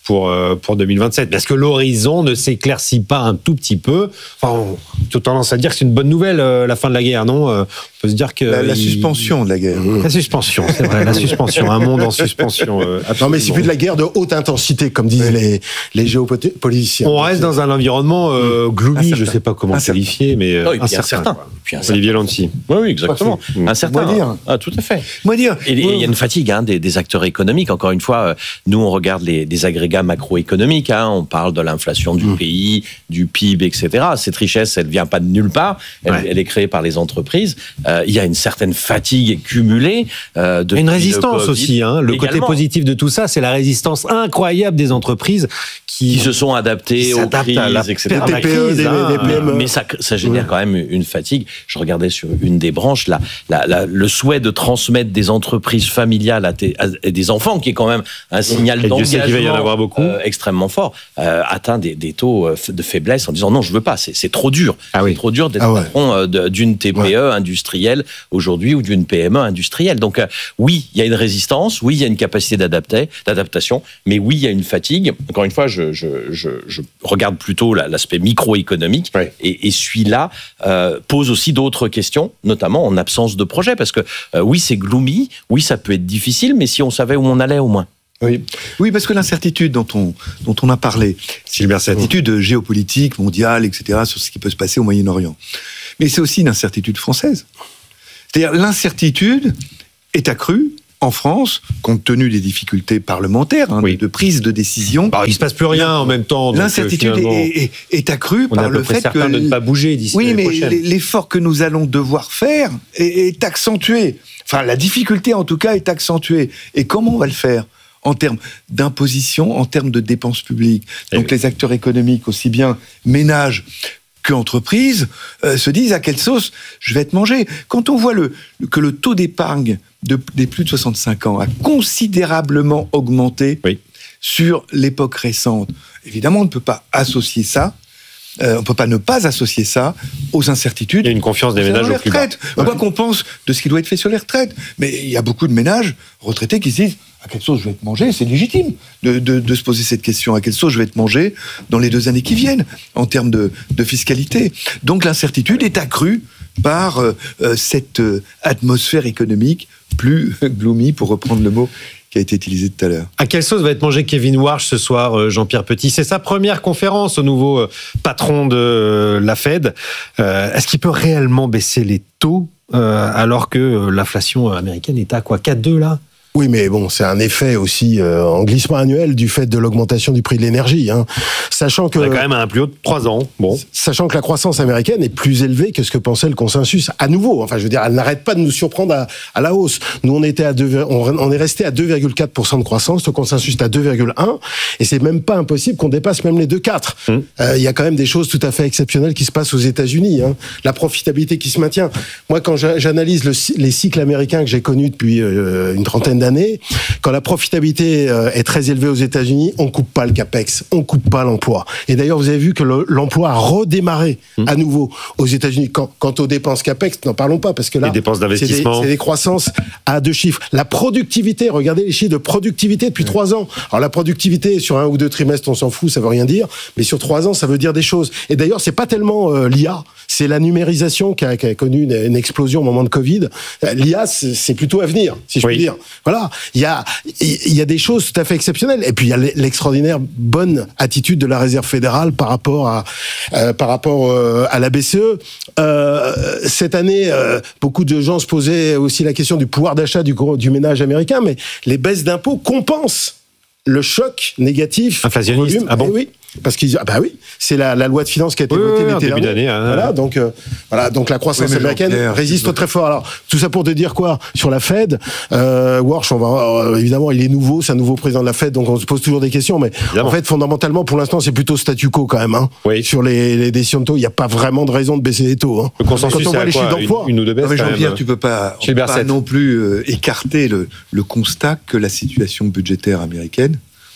pour, euh, pour deux mille vingt-sept. Parce que l'horizon ne s'éclaircit pas un tout petit peu. Enfin, on a tendance à dire que c'est une bonne nouvelle, euh, la fin de la guerre, non euh, On peut se dire que... La, la il... suspension de la guerre. La suspension, c'est vrai, la suspension. Un monde en suspension. Euh, non, mais c'est plus de la guerre de haute intensité, comme disent oui. les, les géopoliticiens. On reste dans un environnement euh, gloomy, je ne sais pas comment le qualifier, mais euh, oh, et puis incertain. incertain. Et puis incertain. Olivier Lanty. Oui, oui, exactement. Incertain. Moi dire. Ah, tout à fait. Moi dire. Et il y a une fatigue hein, des, des acteurs économiques. Encore une fois, nous, on regarde les, des agrégats macroéconomiques. Hein, on parle de l'inflation du mmh. pays, du P I B, et cetera. Cette richesse, elle ne vient pas de nulle part. Elle, ouais. elle est créée par les entreprises. Euh, il y a une certaine fatigue cumulée. Euh, de une résistance aussi. Hein. Le également. Côté positif de tout ça, c'est la résistance incroyable des entreprises qui, qui se sont adaptées aux crises, à la, et cetera. T P E, crise, des, hein, des P M E. Mais ça, ça génère ouais. quand même une fatigue. Je regardais sur une des branches la, la, la, le souhait de transmettre des entreprises familiales à, tes, à des enfants, qui est quand même un signal et d'engagement qu'il va y en avoir beaucoup. Euh, extrêmement fort, euh, atteint des, des taux de faiblesse en disant non, je veux pas, c'est, c'est trop dur. Ah oui. C'est trop dur d'être ah ouais. patron d'une T P E ouais. industrielle aujourd'hui ou d'une P M E industrielle. Donc euh, oui, il y a une résistance, oui, il y a une capacité d'adapter, d'adaptation, mais oui, il y a une fatigue. Encore une fois, je, je, je, je regarde plutôt l'aspect microéconomique ouais. et, et celui-là euh, pose aussi d'autres questions, notamment en absence de projet, parce que euh, oui, c'est gloomy, oui, ça peut être difficile, mais si on savait où on allait au moins. Oui. oui, parce que l'incertitude dont on, dont on a parlé, c'est l'incertitude géopolitique, mondiale, et cetera, sur ce qui peut se passer au Moyen-Orient. Mais c'est aussi une incertitude française. C'est-à-dire l'incertitude est accrue en France, compte tenu des difficultés parlementaires, hein, oui. de prise de décision. Bah, il ne se passe plus rien en même temps. L'incertitude donc, est, est, est accrue par le fait que... de ne pas bouger d'ici oui, l'année mais prochaine. L'effort que nous allons devoir faire est, est accentué. Enfin, la difficulté, en tout cas, est accentuée. Et comment on va le faire ? En termes d'imposition, en termes de dépenses publiques. Donc oui. les acteurs économiques, aussi bien ménages qu'entreprises, euh, se disent à quelle sauce je vais être mangé. Quand on voit le, que le taux d'épargne de, des plus de soixante-cinq ans a considérablement augmenté oui. sur l'époque récente, évidemment, on ne peut pas associer ça Euh, on ne peut pas ne pas associer ça aux incertitudes. Il y a une confiance des ménages au plus bas. On voit qu'on pense de ce qui doit être fait sur les retraites. Mais il y a beaucoup de ménages retraités qui se disent à quelle sauce je vais être mangé. C'est légitime de, de, de se poser cette question. À quelle sauce je vais être mangé dans les deux années qui viennent en termes de, de fiscalité. Donc l'incertitude est accrue par euh, cette euh, atmosphère économique plus gloomy, pour reprendre le mot qui a été utilisé tout à l'heure. À quelle sauce va être mangé Kevin Warsh ce soir, Jean-Pierre Petit ? C'est sa première conférence au nouveau patron de la Fed. Euh, est-ce qu'il peut réellement baisser les taux euh, alors que l'inflation américaine est à quoi ? quatre virgule deux là ? Oui, mais bon, c'est un effet aussi euh, en glissement annuel du fait de l'augmentation du prix de l'énergie. Hein. Sachant que, on est quand même à un plus haut de trois ans. Bon. Sachant que la croissance américaine est plus élevée que ce que pensait le consensus. À nouveau, enfin, je veux dire, elle n'arrête pas de nous surprendre à, à la hausse. Nous, on était à deux, on, on est resté à deux virgule quatre pour cent de croissance. Le consensus est à deux virgule un, et c'est même pas impossible qu'on dépasse même les deux virgule quatre. Il hum. euh, y a quand même des choses tout à fait exceptionnelles qui se passent aux États-Unis. Hein. La profitabilité qui se maintient. Moi, quand j'analyse le, les cycles américains que j'ai connus depuis euh, une trentaine d'années, quand la profitabilité est très élevée aux États-Unis, on coupe pas le capex, on coupe pas l'emploi. Et d'ailleurs, vous avez vu que le, l'emploi a redémarré mmh. à nouveau aux États-Unis. Quant, quant aux dépenses capex, n'en parlons pas parce que là, les dépenses d'investissement, c'est des, c'est des croissances à deux chiffres. La productivité, regardez les chiffres de productivité depuis mmh. trois ans. Alors la productivité sur un ou deux trimestres, on s'en fout, ça veut rien dire. Mais sur trois ans, ça veut dire des choses. Et d'ailleurs, c'est pas tellement euh, l'I A, c'est la numérisation qui a, qui a connu une, une explosion au moment de Covid. L'I A, c'est, c'est plutôt à venir, si je oui. puis dire. Voilà. Il y a, il y a des choses tout à fait exceptionnelles. Et puis, il y a l'extraordinaire bonne attitude de la Réserve fédérale par rapport à, euh, par rapport, euh, à la B C E. Euh, cette année, euh, beaucoup de gens se posaient aussi la question du pouvoir d'achat du, du ménage américain, mais les baisses d'impôts compensent le choc négatif. Inflationniste. Volume. Ah bon? Eh oui. Parce qu'ils, ah bah oui, c'est la, la loi de finances qui a été oui, votée oui, l'été début dernier. d'année. Hein, voilà, donc euh, voilà, donc la croissance oui, américaine résiste très fort. Alors tout ça pour te dire quoi sur la Fed. Euh, Warsh, on va euh, évidemment, il est nouveau, c'est un nouveau président de la Fed, donc on se pose toujours des questions. Mais évidemment. En fait, fondamentalement, pour l'instant, c'est plutôt statu quo quand même. Hein. Oui. Sur les, les décisions de taux, il n'y a pas vraiment de raison de baisser les taux. Hein. Le consensus, quand on voit les chiffres d'emploi, une, une ou deux baisses. Non, mais Jean-Pierre, tu peux pas, on peut pas non plus euh, écarter le, le constat que la situation budgétaire américaine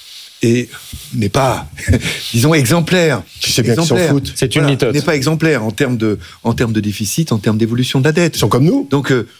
et n'est pas, disons, exemplaire. Tu sais bien qu'ils s'en foutent. C'est une voilà, méthode. N'est pas exemplaire en termes de, en termes de déficit, en termes d'évolution de la dette. Ils sont comme nous. Donc, euh,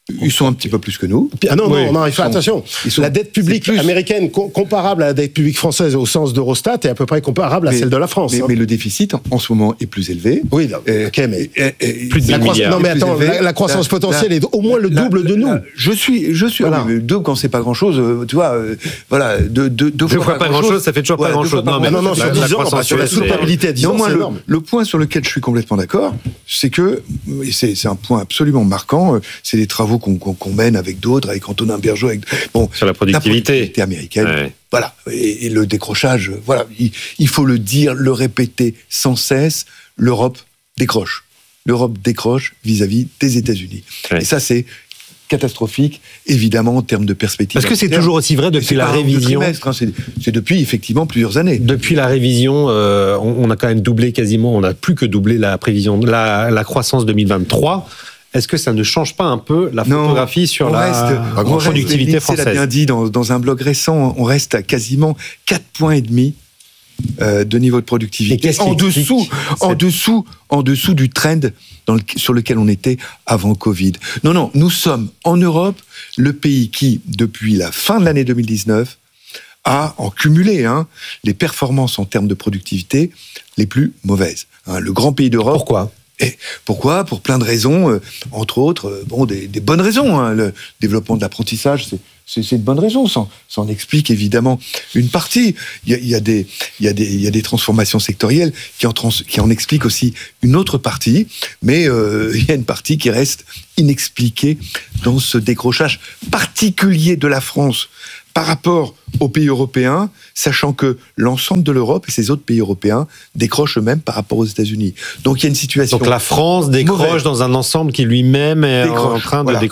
Ils sont un petit peu plus que nous. Ah non, Oui. non, non, il faut Ils sont- attention. ils sont- la dette publique c'est plus- américaine co- comparable à la dette publique française au sens d'Eurostat est à peu près comparable à Mais- celle de la France. Mais, hein. mais le déficit, en, en ce moment, est plus élevé. Oui, non, Euh, ok, mais et- et- plus de la dix croissance- milliards. Non, mais est plus attends, élevée. la, la croissance La- potentielle la- est au moins le la- double de nous. la- je suis, je suis. Voilà. oui, mais deux quand c'est pas grand chose, tu vois, euh, voilà, deux, deux, deux Deux fois pas grand-chose, ça fait toujours pas Ouais, deux grand-chose. fois pas Non, mais non, non, grand-chose, sur ça fait dix ans, croissance bah, sur la sur les- soutenabilité à dix ans, Néanmoins, c'est le, énorme. le point sur lequel je suis complètement d'accord, c'est que, et c'est, c'est un point absolument marquant, euh, c'est des travaux qu'on, qu'on, qu'on mène avec d'autres, avec Antonin Bergeau, avec bon, Sur la productivité. américaine. Ouais. Voilà, et, et le décrochage, voilà, il, il faut le dire, le répéter sans cesse, l'Europe décroche. L'Europe décroche vis-à-vis des États-Unis. Ouais. Et ça, c'est catastrophique, évidemment, en termes de perspective. Est-ce que c'est toujours aussi vrai depuis la révision hein, c'est, c'est depuis, effectivement, plusieurs années. Depuis la révision, euh, on, on a quand même doublé quasiment, on a plus que doublé la prévision, la, la croissance deux mille vingt-trois. Est-ce que ça ne change pas un peu la photographie non, sur on la, reste, la on reste, productivité l'I N S E E l'a française? bien dit dans, dans un blog récent, on reste à quasiment quatre points et demi euh, de niveau de productivité. Et qu'est-ce qui en explique dessous, en cette- dessous, en dessous du trend dans le, sur lequel on était avant Covid. Non, non, nous sommes en Europe le pays qui, depuis la fin de l'année deux mille dix-neuf, a en cumulé hein, les performances en termes de productivité les plus mauvaises. Hein, le grand pays d'Europe. Pourquoi? Et pourquoi? Pour plein de raisons, euh, entre autres, euh, bon, des, des bonnes raisons. Hein. Le développement de l'apprentissage, c'est, c'est, c'est de bonnes raisons. Ça, ça en explique évidemment une partie. Il y a, il y a, des, il y a, des, il y a des transformations sectorielles qui en, trans, qui en expliquent aussi une autre partie, mais euh, il y a une partie qui reste inexpliquée dans ce décrochage particulier de la France par rapport aux pays européens, sachant que l'ensemble de l'Europe et ses autres pays européens décrochent eux-mêmes par rapport aux États-Unis. Donc il y a une situation. Donc la France décroche mauvaise. dans un ensemble qui lui-même est Décroche, en train de voilà. décrocher.